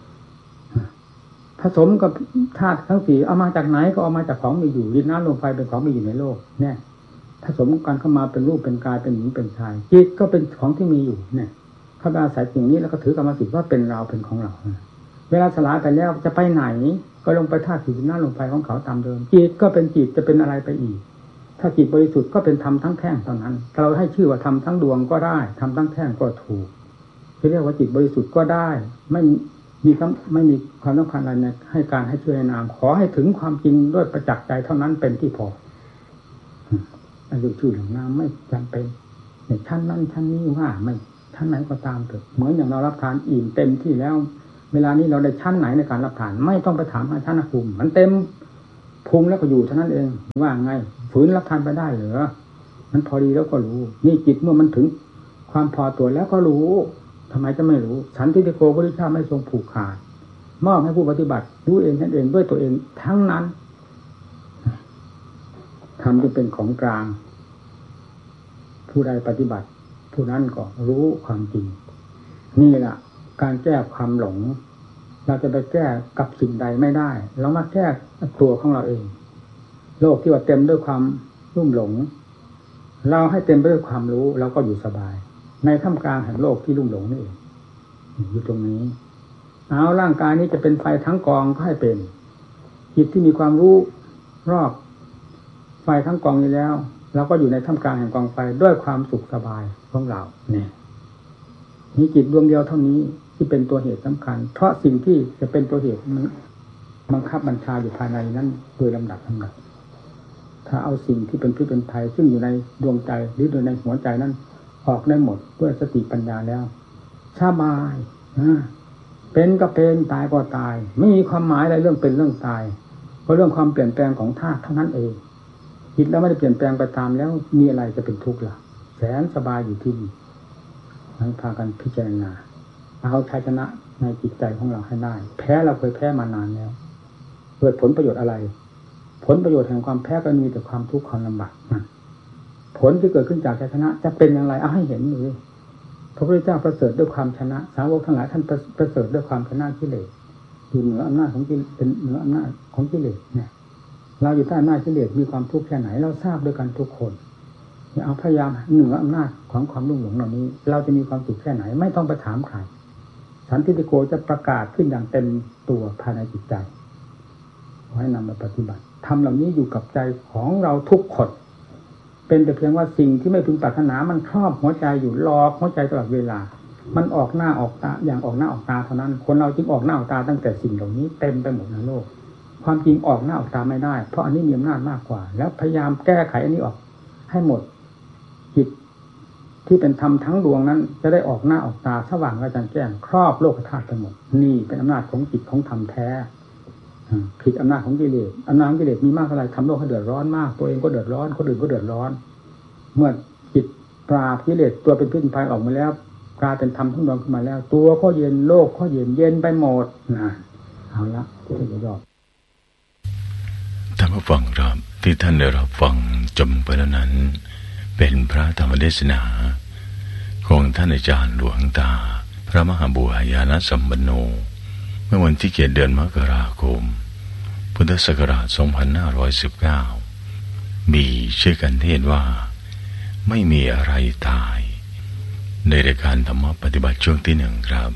ผสมกับธาตุทั้งสี่เอามาจากไหนก็เอามาจากของมีอยู่ดินน้ำลมไฟเป็นของมีอยู่ในโลกเนี่ยผสมกันเข้ามาเป็นรูปเป็นกายเป็นหญิงเป็นชายจิตก็เป็นของที่มีอยู่เนี่ยเข้าไปอาศัยสิ่งนี้แล้วก็ถือกรรมสิทธิ์ว่าเป็นเราเป็นของเราเวลาสลายไปแล้วจะไปไหนก็ลงไปธาตุสี่ดินน้ำลมไฟของเขาตามเดิมจิตก็เป็นจิตจะเป็นอะไรไปอีกถ้าจิตบริสุทธิ์ก็เป็นธรรมทั้งแท่งเท่านั้นเราให้ชื่อว่าธรรมทั้งดวงก็ได้ธรรมทั้งแท่งก็ถูกที่เรียกว่าจิตบริสุทธิ์ก็ได้ไม่มีความต้องการอะไรให้การให้ช่วยในนามขอให้ถึงความจริงด้วยประจักษ์ใจเท่านั้นเป็นที่พออายุชื่อหลังนามไม่จำเป็นในชั้นนั้นชั้นนี้ว่าไม่ชั้นไหนก็ตามเถอะเหมือนอย่างเรารับทานอิ่มเต็มที่แล้วเวลานี้เราได้ชั้นไหนในการรับทานไม่ต้องไปถามชั้นภูมิมันเต็มภูมิแล้วก็อยู่เท่านั้นเองว่าไงฝืนรับทานไปได้เหรอมันพอดีแล้วก็รู้นี่จิตเมื่อมันถึงความพอตัวแล้วก็รู้ทำไมจะไม่รู้สันติโกพระพุทธเจ้าไม่ทรงผูกขาดมอบให้ผู้ปฏิบัติรู้เองนั่นเองด้วยตัวเองทั้งนั้นทำที่เป็นของกลางผู้ใดปฏิบัติผู้นั้นก็รู้ความจริงนี่แหละการแก้ความหลงเราจะไปแก้กับสิ่งใดไม่ได้เรามาแก้ตัวของเราเองโลกที่ว่าเต็มด้วยความรุ่มหลงเราให้เต็มไปด้วยความรู้เราก็อยู่สบายในท่ามกลางแห่งโลกที่ลุ่มหลงนี่เองอยู่ตรงนี้เอาร่างกายนี้จะเป็นไฟทั้งกองก็ให้เป็นจิตที่มีความรู้รอบไฟทั้งกองนี้แล้วเราก็อยู่ในท่ามกลางแห่งกองไฟด้วยความสุขสบายของเราเนี่ยมีจิตดวงเดียวเท่านี้ที่เป็นตัวเหตุสำคัญเพราะสิ่งที่จะเป็นตัวเหตุมันบังคับบัญชาอยู่ภายในนั้นโดยลำดับถ้าเอาสิ่งที่เป็นพิษเป็นภัยซึ่งอยู่ในดวงใจหรือโดยในหัวใจนั้นออกได้หมดด้วยสติปัญญาแล้วสบายเป็นก็เป็นตายก็ตายไม่มีความหมายอะไรเรื่องเป็นเรื่องตายเพราะเรื่องความเปลี่ยนแปลงของธาตุเท่านั้นเองคิดแล้วไม่ได้เปลี่ยนแปลงไปตามแล้วมีอะไรจะเป็นทุกข์ล่ะแสนสบายอยู่ที่นี่ให้พากันพิจารณาเอาชัยชนะในจิตใจของเราให้ได้แพ้เราเคยแพ้มานานแล้วเกิดผลประโยชน์อะไรผลประโยชน์แห่งความแพ้ก็มีแต่ความทุกข์ความลำบากผลที่เกิดขึ้นจากชัยชนะจะเป็นอย่างไรเอาให้เห็นเลยพระพุทธเจ้าประเสริฐด้วยความชนะสาวกทั้งหลายท่านประเสริฐด้วยความชนะกิเลสอยู่เหนืออำนาจของกิเลสเป็นเหนืออำนาจของกิเลสเนี่ยเราอยู่ใต้อำนาจกิเลสมีความทุกข์แค่ไหนเราทราบด้วยกันทุกคนเอาพยายามเหนืออำนาจของความรุ่มหลงเหล่านี้เราจะมีความสุขแค่ไหนไม่ต้องไปถามใครสันติโกจะประกาศขึ้นอย่างเต็มตัวภายในจิตใจขอให้นำมาปฏิบัติทำเหล่านี้อยู่กับใจของเราทุกคนเป็นแต่เพียงว่าสิ่งที่ไม่พึงปรารถนามันครอบหัวใจอยู่หลอกหัวใจตลอดเวลามันออกหน้าออกตาอย่างออกหน้าออกตาเท่านั้นคนเราจึงออกหน้าออกตาตั้งแต่สิ่งเหล่านี้เต็มไปหมดในโลกความจริงออกหน้าออกตาไม่ได้เพราะอันนี้มีอำนาจมากกว่าแล้วพยายามแก้ไขอันนี้ออกให้หมดจิตที่เป็นธรรมทั้งดวงนั้นจะได้ออกหน้าออกตาสว่างกระจ่างแจ้งครอบโลกธาตุไปหมดนี่เป็นอำนาจของจิตของธรรมแท้ผิดอำนาจของกิเลสอำนาจของกิเลสมีมากเท่าไรทำโลกให้เดือดร้อนมากตัวเองก็เดือดร้อนคนอื่นก็เดือดร้อนเมื่อจิตปราบกิเลสตัวเป็นพิษภัยออกมาแล้วกลายเป็นธรรมทั้งดวงขึ้นมาแล้วตัวก็เย็นโลกก็เย็นไปหมดนะเอาละพูดถึงยอดท่านผู้ฟังครับที่ท่านได้รับฟังจบไปแล้วนั้นเป็นพระธรรมเทศนาของท่านอาจารย์หลวงตาพระมหาบัวญาณสัมปันโนเมื่อวันที่7 เดือนมกราคมพุทธศักราช 2519มีชื่อกันเทศว่าไม่มีอะไรตายในรายการธรรมปฏิบัติช่วงที่1ครับ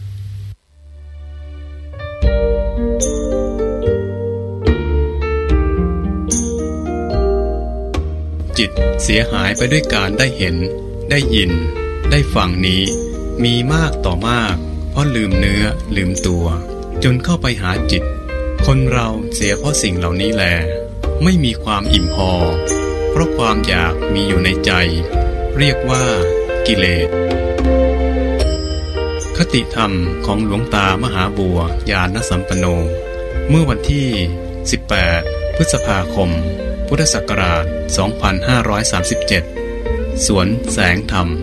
จิตเสียหายไปด้วยการได้เห็นได้ยินได้ฟังนี้มีมากต่อมากเพราะลืมเนื้อลืมตัวจนเข้าไปหาจิตคนเราเสียเพราะสิ่งเหล่านี้แลไม่มีความอิ่มพอเพราะความอยากมีอยู่ในใจเรียกว่ากิเลสคติธรรมของหลวงตามหาบัวญาณสัมปันโนเมื่อวันที่18 พฤษภาคมพุทธศักราช 2537 สวนแสงธรรม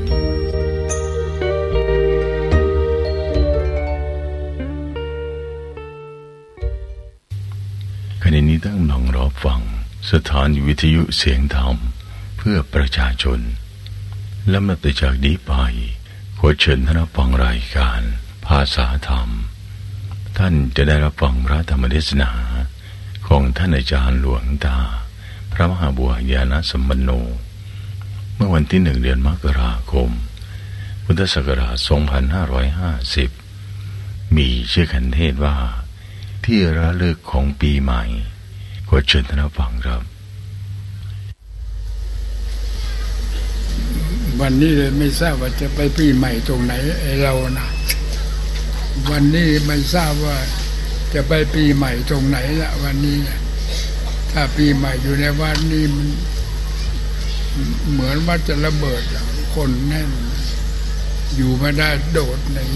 ขณะนี้ตั้งลองรอฟังสถานีวิทยุเสียงธรรมเพื่อประชาชนลำดับจากนี้ไปขอเชิญท่านรับฟังรายการภาษาธรรมท่านจะได้รับฟังพระธรรมเทศนาของท่านอาจารย์หลวงตาพระมหาบัวญาณสัมปันโนเมื่อวันที่1 เดือนมกราคมพุทธศักราช 2550มีชื่อกันเทศว่าที่ระลึกของปีใหม่ขอเชิญท่านรับฟังครับวันนี้เลยไม่ทราบว่าจะไปปีใหม่ตรงไหนไอ้เรานะวันนี้ไม่ทราบว่าจะไปปีใหม่ตรงไหนละวันนี้ถ้าปีใหม่อยู่ในวันนี้มันเหมือนว่าจะระเบิดคนแน่นอยู่ไม่ได้โดดหนี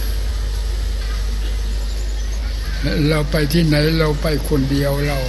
เราไปที่ไหนเราไปคนเดียวเรา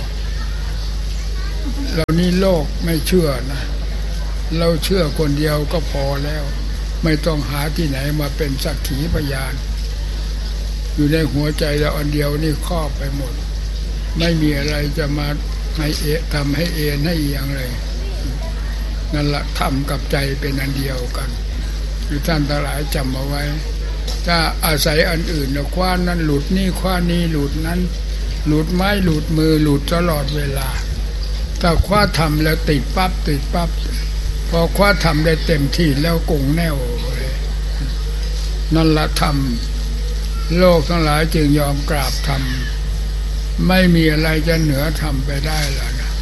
นี่โลกไม่เชื่อนะเราเชื่อคนเดียวก็พอแล้วไม่ต้องหาที่ไหนมาเป็นสักขีพยานอยู่ในหัวใจเราอันเดียวนี่ครอบไปหมดไม่มีอะไรจะมาให้ทำให้เอ็นให้เอียงเลยนั่นแหละทำกับใจเป็นอันเดียวกันคือท่านทั้งหลายจำเอาไว้ถ้าอาศัยอันอื่นนะคว้านั้นหลุดนี่คว้านี้หลุดนั้นหลุดไม้หลุดมือหลุดตลอดเวลาถ้าคว้าทำแล้วติดปั๊บพอคว้าทำได้เต็มที่แล้วกงแน่วเลยนั่นละทำโลกทั้งหลายจึงยอมกราบทำไม่มีอะไรจะเหนือทำไปได้แล้วนะ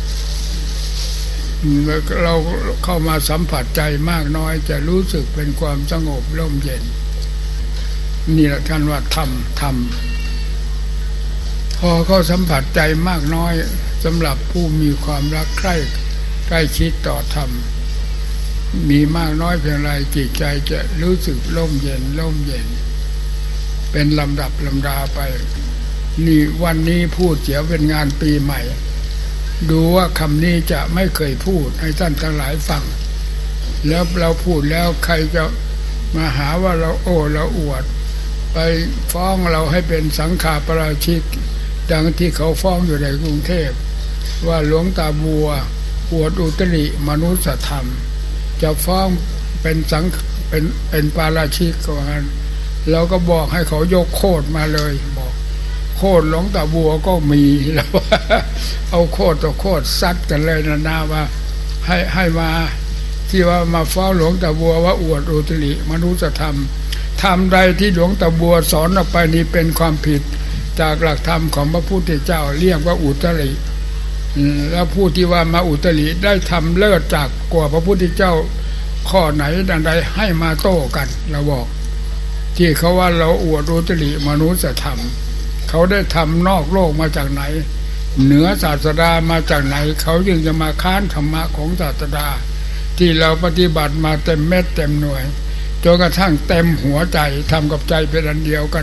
เราเข้ามาสัมผัสใจมากน้อยจะรู้สึกเป็นความสงบร่มเย็นนี่แหละท่านว่าทำพอเขาสัมผัสใจมากน้อยสำหรับผู้มีความรักใกล้ชิดต่อธรรมมีมากน้อยเพียงไรจิตใจจะรู้สึกร่มเย็นเป็นลำดับลำดาไปนี่วันนี้พูดเสียเป็นงานปีใหม่ดูว่าคำนี้จะไม่เคยพูดให้ท่านทั้งหลายฟังแล้วเราพูดแล้วใครจะมาหาว่าเราเราอวดไปฟ้องเราให้เป็นสังฆาปราชิกดังที่เขาฟ้องอยู่ในกรุงเทพว่าหลวงตาบัวอวดอุตริมนุสธรรมจะฟ้องเป็นปาราชิกกันเราก็บอกให้เขายกโคตรมาเลยบอกโคตรหลวงตาบัวก็มีแล้วเอาโคตรต่อโคตรซัดกันเลยนะว่าให้มาที่ว่ามาฟ้องหลวงตาบัวว่าอวดอุตริมนุสธรรมธรรมใดที่หลวงตาบัวสอนออกไปนี้เป็นความผิดจากหลักธรรมของพระพุทธเจ้าเรียกว่าอุตริแล้วผู้ที่ว่ามาอุตริได้ทำเลิศจากกว่าพระพุทธเจ้าข้อไหนดังใดให้มาโต้กันเราบอกที่เขาว่าเราอวดอุตริมนุสธรรมเขาได้ทำนอกโลกมาจากไหนเหนือศาสดามาจากไหนเขาจึงจะมาค้านธรรมะของศาสดาที่เราปฏิบัติมาเต็มเม็ดเต็มหน่วยจนกระทั่งเต็มหัวใจทำกับใจเป็นอันเดียวกัน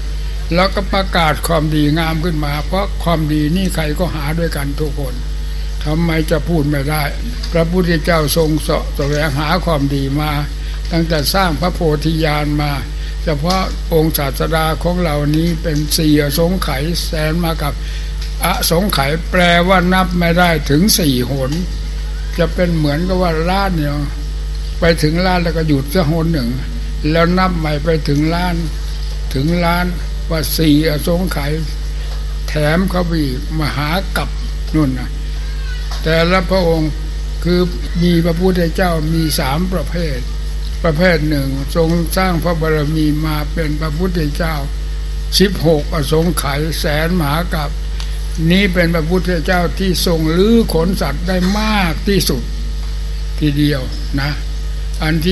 แล้วก็ประกาศความดีงามขึ้นมาเพราะความดีนี่ใครก็หาด้วยกันทุกคนทำไมจะพูดไม่ได้พระพุทธเจ้าทรงแสวงหาความดีมาตั้งแต่สร้างพระโพธิญาณมาเฉพาะองค์ศาสดาของเรานี้เป็น4อสงไขยแสนมากับอสงไขยแปลว่านับไม่ได้ถึง4 หนจะเป็นเหมือนกับว่าล้านเนี่ยไปถึงล้านแล้วก็หยุดสักหนหนึ่งแล้วนับใหม่ไปถึงล้านว่า4อสงไขยแถมเขาไปอีกมหากัปนู่นนะแต่ละพระองค์คือมีพระพุทธเจ้ามี3 ประเภทหนึ่งทรงสร้างพระบารมีมาเป็นพระพุทธเจ้า16อสงไขยแสนมหากัปนี้เป็นพระพุทธเจ้าที่ทรงลื้อขนสัตว์ได้มากที่สุดทีเดียวนะอันที่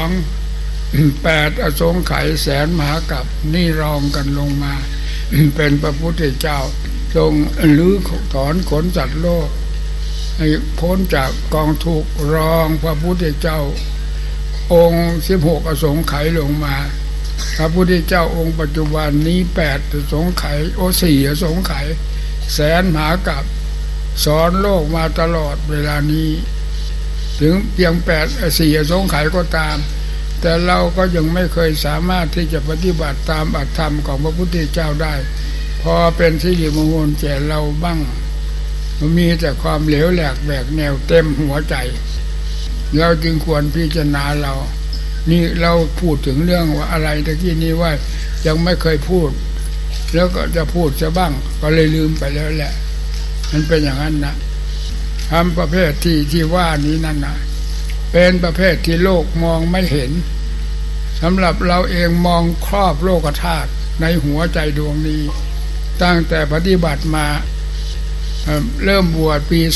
8อสงไขยแสนมหากัปนี่รองกันลงมาเป็นพระพุทธเจ้าทรงลื้อถอนขนสัตว์โลกให้พ้นจากกองทุกข์รองพระพุทธเจ้าองค์16อสงไขยลงมาพระพุทธเจ้าองค์ปัจจุบันนี้8อสงไขย4อสงไขยแสนมหากัปสอนโลกมาตลอดเวลานี้ถึงเพียง4อสงไขยก็ตามแต่เราก็ยังไม่เคยสามารถที่จะปฏิบัติตามอัตธรรมของพระพุทธเจ้าได้พอเป็นสิริมงคลแก่เราบ้างมันมีแต่ความเหลวแหลกแหวกแนวเต็มหัวใจเราจึงควรพิจารณาเรานี่เราพูดถึงเรื่องว่าอะไรตะกี้นี้ว่ายังไม่เคยพูดแล้วก็จะพูดจะบ้างก็เลยลืมไปแล้วแหละมันเป็นอย่างนั้นนะทำประเภทที่ว่านี้นั่นนะเป็นประเภทที่โลกมองไม่เห็นสำหรับเราเองมองครอบโลกธาตุในหัวใจดวงนี้ตั้งแต่ปฏิบัติมาเริ่มบวชปี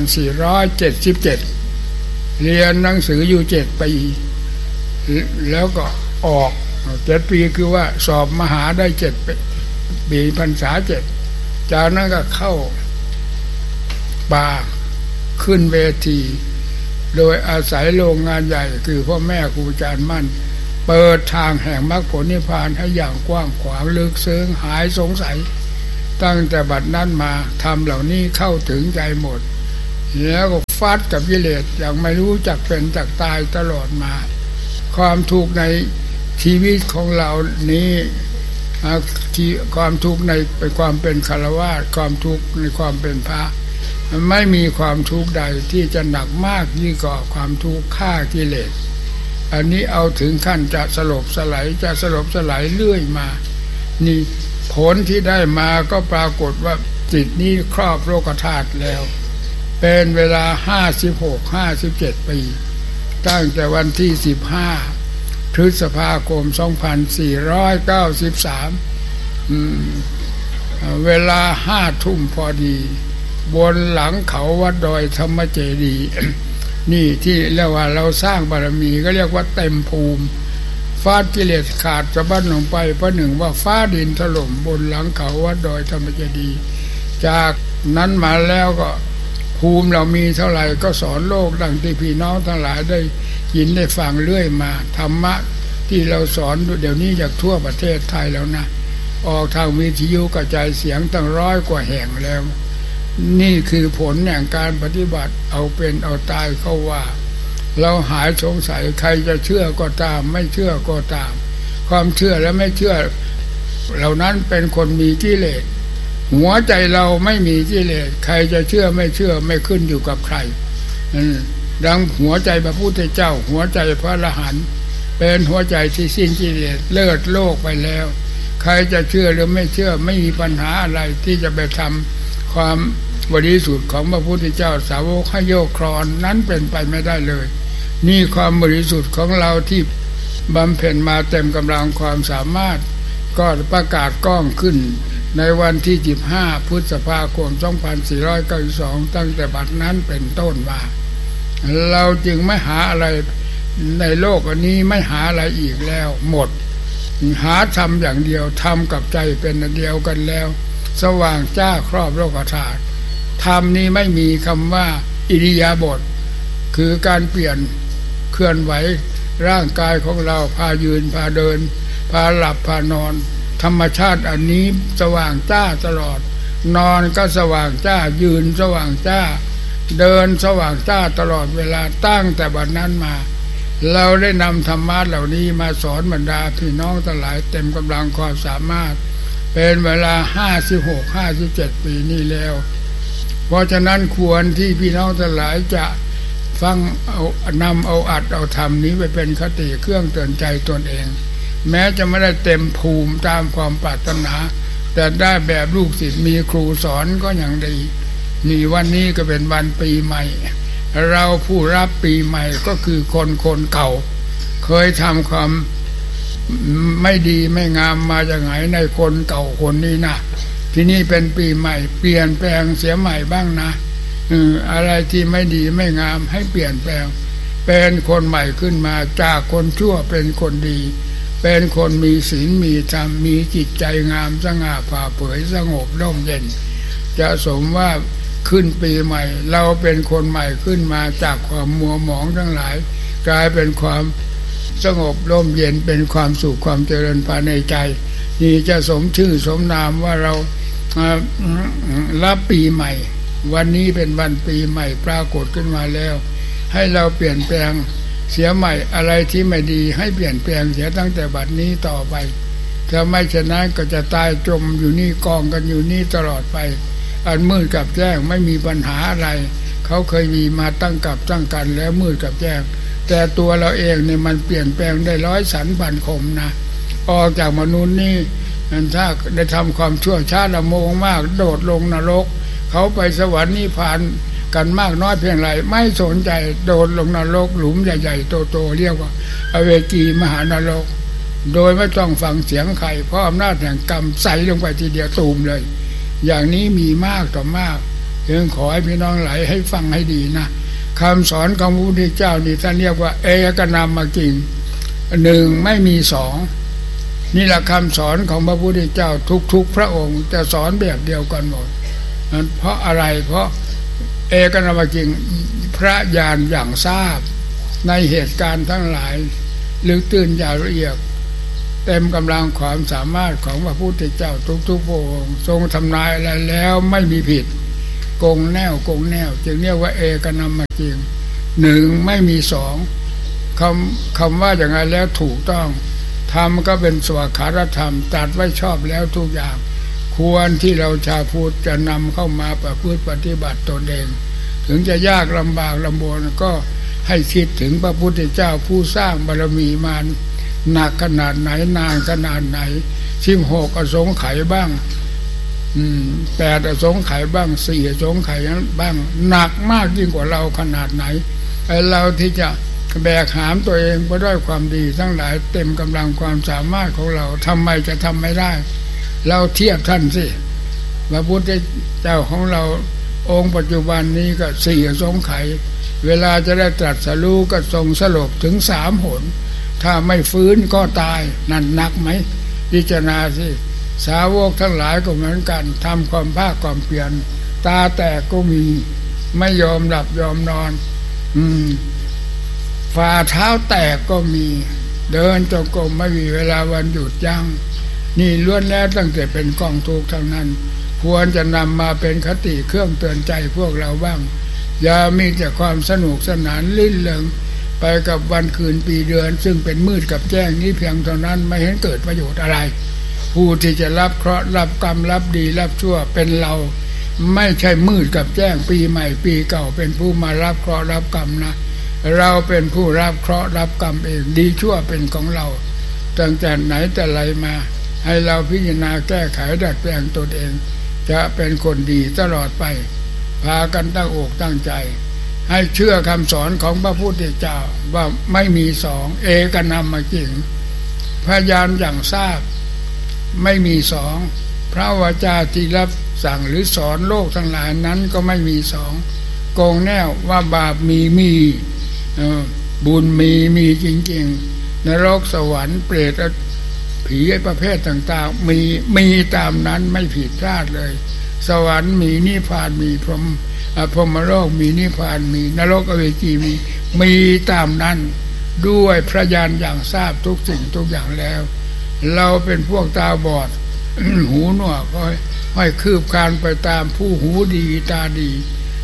2477เรียนหนังสืออยู่7 ปีแล้วก็ออก7 ปีคือว่าสอบมหาได้7 ปีพรรษา7จากนั้นก็เข้าป่าขึ้นเวทีโดยอาศัยโรงงานใหญ่คือพ่อแม่ครูอาจารย์มั่นเปิดทางแห่งมรรคผลนิพพานให้อย่างกว้างขวางลึกซึ้งหายสงสัยตั้งแต่บัดนั้นมาทำเหล่านี้เข้าถึงใจหมดแล้วก็ฟาดกับกิเลสอย่างไม่รู้จักเป็นจักตายตลอดมาความทุกข์ในชีวิตของเรานี้ความทุกข์ในความเป็นฆราวาสความทุกข์ในความเป็นพระไม่มีความทุกข์ใดที่จะหนักมากยิ่งกว่าความทุกข์ฆ่ากิเลสอันนี้เอาถึงขั้นจะสลบสลายเรื่อยมานี่ผลที่ได้มาก็ปรากฏว่าจิตนี้ครอบโลกธาตุแล้วเป็นเวลา56-57 ปีตั้งแต่วันที่15พฤษภาคม2493เวลา5 ทุ่มพอดีบนหลังเขาวัดดอยธรรมเจดีย์นี่ที่เรียกว่าเราสร้างบารมีก็เรียกว่าเต็มภูมิฟาดกิเลสขาดสะบั้นลงไปเพราะหนึ่งว่าฟ้าดินถล่มบนหลังเขาวัดดอยธรรมเจดีย์จากนั้นมาแล้วก็ภูมิเรามีเท่าไหร่ก็สอนโลกดังที่พี่น้องทั้งหลายได้ยินได้ฟังเรื่อยมาธรรมะที่เราสอนเดี๋ยวนี้จากทั่วประเทศไทยแล้วนะออกทางวิทยุกระจายเสียงตั้ง100 กว่าแห่งแล้วนี่คือผลแห่งการปฏิบัติเอาเป็นเอาตายเข้าว่าเราหายสงสัยใครจะเชื่อก็ตามไม่เชื่อก็ตามความเชื่อและไม่เชื่อเหล่านั้นเป็นคนมีกิเลสหัวใจเราไม่มีกิเลสใครจะเชื่อไม่เชื่อไม่ขึ้นอยู่กับใครดังหัวใจพระพุทธเจ้าหัวใจพระอรหันต์เป็นหัวใจที่สิ้นกิเลสเลิศโลกไปแล้วใครจะเชื่อหรือไม่เชื่อไม่มีปัญหาอะไรที่จะไปทำความบริสุทธิ์ของพระพุทธเจ้าสาวกให้โยกครอนนั้นเป็นไปไม่ได้เลยนี่ความบริสุทธิ์ของเราที่บำเพ็ญมาเต็มกำลังความสามารถก็ประกาศก้องขึ้นในวันที่15พฤษภาคม2492ตั้งแต่บัดนั้นเป็นต้นมาเราจึงไม่หาอะไรในโลกอันนี้ไม่หาอะไรอีกแล้วหมดหาธรรมอย่างเดียวธรรมกับใจเป็นอันเดียวกันแล้วสว่างจ้าครอบโลกธาตุธรรมนี้ไม่มีคำว่าอิริยาบถคือการเปลี่ยนเคลื่อนไหวร่างกายของเราพายืนพาเดินพาหลับพานอนธรรมชาติอันนี้สว่างจ้าตลอดนอนก็สว่างจ้ายืนสว่างจ้าเดินสว่างจ้าตลอดเวลาตั้งแต่บัดนั้นมาเราได้นำธรรมะเหล่านี้มาสอนบรรดาพี่น้องทั้งหลายเต็มกำลังความสามารถเป็นเวลา56-57 ปีนี้แล้วเพราะฉะนั้นควรที่พี่น้องทั้งหลายจะฟังนำเอาอัดเอาธรรมนี้ไปเป็นคติเครื่องเตือนใจตนเองแม้จะไม่ได้เต็มภูมิตามความปรารถนาแต่ได้แบบลูกศิษย์มีครูสอนก็อย่างดีนี่วันนี้ก็เป็นวันปีใหม่เราผู้รับปีใหม่ก็คือคนเก่าเคยทำความไม่ดีไม่งามมาจากไหนในคนเก่าคนนี้นะที่นี่เป็นปีใหม่เปลี่ยนแปลงเสียใหม่บ้างนะอะไรที่ไม่ดีไม่งามให้เปลี่ยนแปลงเป็นคนใหม่ขึ้นมาจากคนชั่วเป็นคนดีเป็นคนมีศีลมีธรรมมีจิตใจงามสง่าผ่าเผยสงบร่มเย็นจะสมว่าขึ้นปีใหม่เราเป็นคนใหม่ขึ้นมาจากความมัวหมองทั้งหลายกลายเป็นความสงบร่มเย็นเป็นความสุขความเจริญภายในใจนี่จะสมชื่อสมนามว่าเรารับปีใหม่วันนี้เป็นวันปีใหม่ปรากฏขึ้นมาแล้วให้เราเปลี่ยนแปลงเสียใหม่อะไรที่ไม่ดีให้เปลี่ยนแปลงเสียตั้งแต่บัดนี้ต่อไปถ้าไม่เช่นนั้นก็จะตายจมอยู่นี่กองกันอยู่นี่ตลอดไปอันมืดกับแจ้งไม่มีปัญหาอะไรเขาเคยมีมาตั้งกับตั้งกันแล้วมืดกับแจ้งแต่ตัวเราเองเนี่ยมันเปลี่ยนแปลงได้ร้อยสันพันคมนะออกจากมนุษย์นี่ถ้าได้ทำความชั่วช้าละโมงมากโดดลงนรกเขาไปสวรรค์นิพพานกันมากน้อยเพียงไรไม่สนใจโดดลงนรกหลุมใหญ่ๆโตๆเรียกว่าอเวจีมหานรกโดยไม่ต้องฟังเสียงใครเพราะอำนาจแห่งกรรมใส่ลงไปทีเดียวตูมเลยอย่างนี้มีมากต่อมากจึงขอให้พี่น้องหลายให้ฟังให้ดีนะคำสอนของพระพุทธเจ้านี่ท่านเรียกว่าเอกนามกิงหนึ่งไม่มีสองนี่แหละคำสอนของพระพุทธเจ้าทุกพระองค์จะสอนแบบเดียวกันหมดเพราะอะไรเพราะเอกนามกิงพระญาณอย่างทราบในเหตุการณ์ทั้งหลายลึกตื่นอย่างละเอียดเต็มกำลังความสามารถของพระพุทธเจ้าทุกพระองค์ทรงทำนายอะไรแล้วไม่มีผิดกงแนวจึงเรียกว่าเอกนามกิงหนึ่งไม่มีสองคำว่าอย่างไรแล้วถูกต้องธรรมก็เป็นสวากขาธรรมตัดไว้ชอบแล้วทุกอย่างควรที่เราชาวพุทธจะนำเข้ามาประพฤติปฏิบัติตนเองถึงจะยากลำบากลำบนก็ให้คิดถึงพระพุทธเจ้าผู้สร้างบารมีมาหนักขนาดไหนนานขนาดไหน16อสงไขยบ้าง8อสงไขยบ้าง4อสงไขยบ้างหนักมากยิ่งกว่าเราขนาดไหนไอ้เราที่จะแบกหามตัวเองไปด้วยความดีทั้งหลายเต็มกำลังความสามารถของเราทำไมจะทำไม่ได้เราเทียบท่านสิพระพุทธเจ้าของเราองค์ปัจจุบันนี้ก็4อสงไขยเวลาจะได้ตรัสรู้ก็ทรงสลบถึง3 หนถ้าไม่ฟื้นก็ตายนั่นหนักไหมพิจารณาสิสาวกทั้งหลายก็เหมือนกันทำความภาคความเพียรตาแตกก็มีไม่ยอมหลับยอมนอนฝ่าเท้าแตกก็มีเดินจงกรมไม่มีเวลาวันหยุดยั้งนี่ล้วนแล้วตั้งแต่เป็นกองทุกข์ทั้งนั้นควรจะนำมาเป็นคติเครื่องเตือนใจพวกเราบ้างอย่ามีแต่ความสนุกสนานลื่นเริงไปกับวันคืนปีเดือนซึ่งเป็นมืดกับแจ้งนี้เพียงเท่านั้นไม่เห็นเกิดประโยชน์อะไรผู้ที่จะรับเคราะห์รับกรรมรับดีรับชั่วเป็นเราไม่ใช่มืดกับแจ้งปีใหม่ปีเก่าเป็นผู้มารับเคราะห์รับกรรมนะเราเป็นผู้รับเคราะห์รับกรรมเองดีชั่วเป็นของเราตั้งแต่ไหนแต่ไรมาให้เราพิจารณาแก้ไขดัดแปลงตนเองจะเป็นคนดีตลอดไปพากันตั้งอกตั้งใจให้เชื่อคำสอนของพระพุทธเจ้าว่าไม่มีสองเอกนามกิงพยานอย่างทราบไม่มีสองพระวจาที่รับสั่งหรือสอนโลกทั้งหลายนั้นก็ไม่มีสองโกงแน่ว่าบาปมีบุญมีจริงๆนรกสวรรค์เปรตผีประเภทต่างๆมีตามนั้นไม่ผิดพลาดเลยสวรรค์มีนิพพานมีพรหมโลกมีนิพพานมีนรกอเวจีมีตามนั้นด้วยพระญาณอย่างทราบทุกสิ่งทุกอย่างแล้วเราเป็นพวกตาบอด หูหนวกก็ให้คืบคลานไปตามผู้หูดีตาดี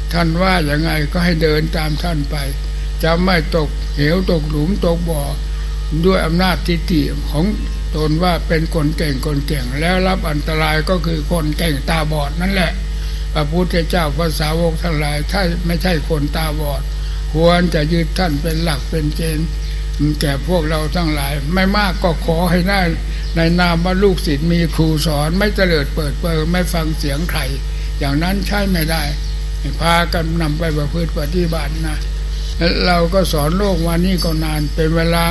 ท่านว่าอย่างไงก็ให้เดินตามท่านไปจะไม่ตกเหวตกหลุมตกบ่อด้วยอำนาจทิฏฐิของตนว่าเป็นคนเก่งแล้วรับอันตรายก็คือคนเก่งตาบอดนั่นแหละพระพุทธเจ้าพระสาวกทั้งหลายถ้าไม่ใช่คนตาบอดควรจะยึดท่านเป็นหลักเป็นเกณฑ์แก่พวกเราทั้งหลายไม่มากก็ขอให้ได้ในนามว่าลูกศิษย์มีครูสอนไม่เตลิดเปิดเผยไม่ฟังเสียงใครอย่างนั้นใช่ไม่ได้พากันนำไปประพฤติปฏิบัตินะเราก็สอนโลกวันนี้ก็นานเป็นเวลา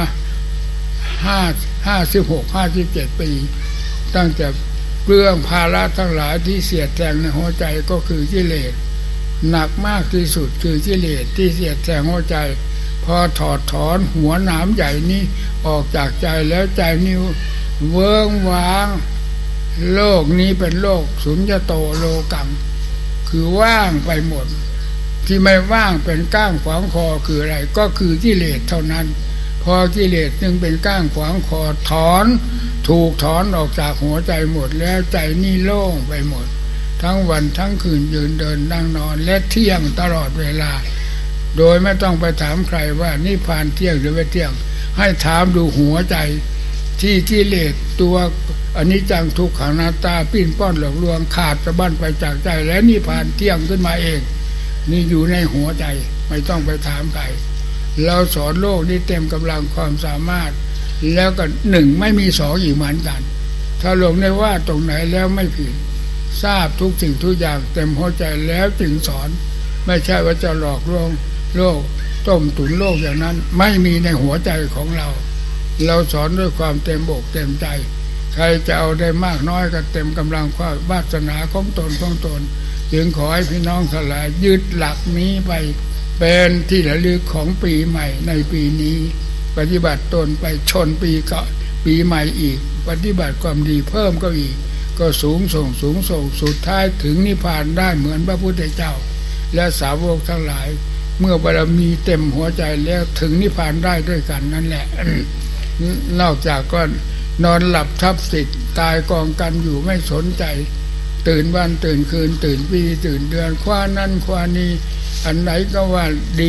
56-57 ปีตั้งแต่เรื่องภาระทั้งหลายที่เสียดแทงในหัวใจก็คือกิเลสหนักมากที่สุดคือกิเลสที่เสียดแทงหัวใจพอถอดถอนหัวหนามใหญ่นี้ออกจากใจแล้วใจนี้เวิ้งว้างโลกนี้เป็นโลกสุญญโตโลกังคือว่างไปหมดที่ไม่ว่างเป็นก้างขวางคอคืออะไรก็คือกิเลสเท่านั้นพอกิเลสจึงเป็นก้างขวางคอถูกถอนออกจากหัวใจหมดแล้วใจนี่โล่งไปหมดทั้งวันทั้งคืนยืนเดินนั่งนอนและเที่ยงตลอดเวลาโดยไม่ต้องไปถามใครว่านิพพานเที่ยงหรือไม่เที่ยงให้ถามดูหัวใจที่กิเลสตัวอนิจจังทุกขังอนัตตาปิ้นป้อนหลอกลวงขาดสะบั้นไปจากใจและนิพพานเที่ยงขึ้นมาเองนี่อยู่ในหัวใจไม่ต้องไปถามใครเราสอนโลกนี้เต็มกำลังความสามารถแล้วก็หนึ่งไม่มีสองอีกเหมือนกันถ้าลงในว่าตรงไหนแล้วไม่ผิดทราบทุกสิ่งทุกอย่างเต็มหัวใจแล้วจึงสอนไม่ใช่ว่าจะหลอกลวงโลกต้มตุ๋นโลกอย่างนั้นไม่มีในหัวใจของเราสอนด้วยความเต็มอกเต็มใจใครจะเอาได้มากน้อยก็เต็มกำลังความวาสนาของตนจึงขอให้พี่น้องทั้งหลายยึดหลักนี้ไปเป็นที่ระลึกของปีใหม่ในปีนี้ปฏิบัติตนไปชนปีใหม่อีกปฏิบัติความดีเพิ่มก็อีกก็สูงส่งสุดท้ายถึงนิพพานได้เหมือนพระพุทธเจ้าและสาวกทั้งหลายเมื่อบารมีเต็มหัวใจแล้วถึงนิพพานได้ด้วยกันนั่นแหละ นอกจากก็นอนหลับทับสิทธิ์ตายกองกันอยู่ไม่สนใจตื่นวันตื่นคืนตื่นปีตื่นเดือนคว้านั้นคว้านี้อันไหนก็ว่าดี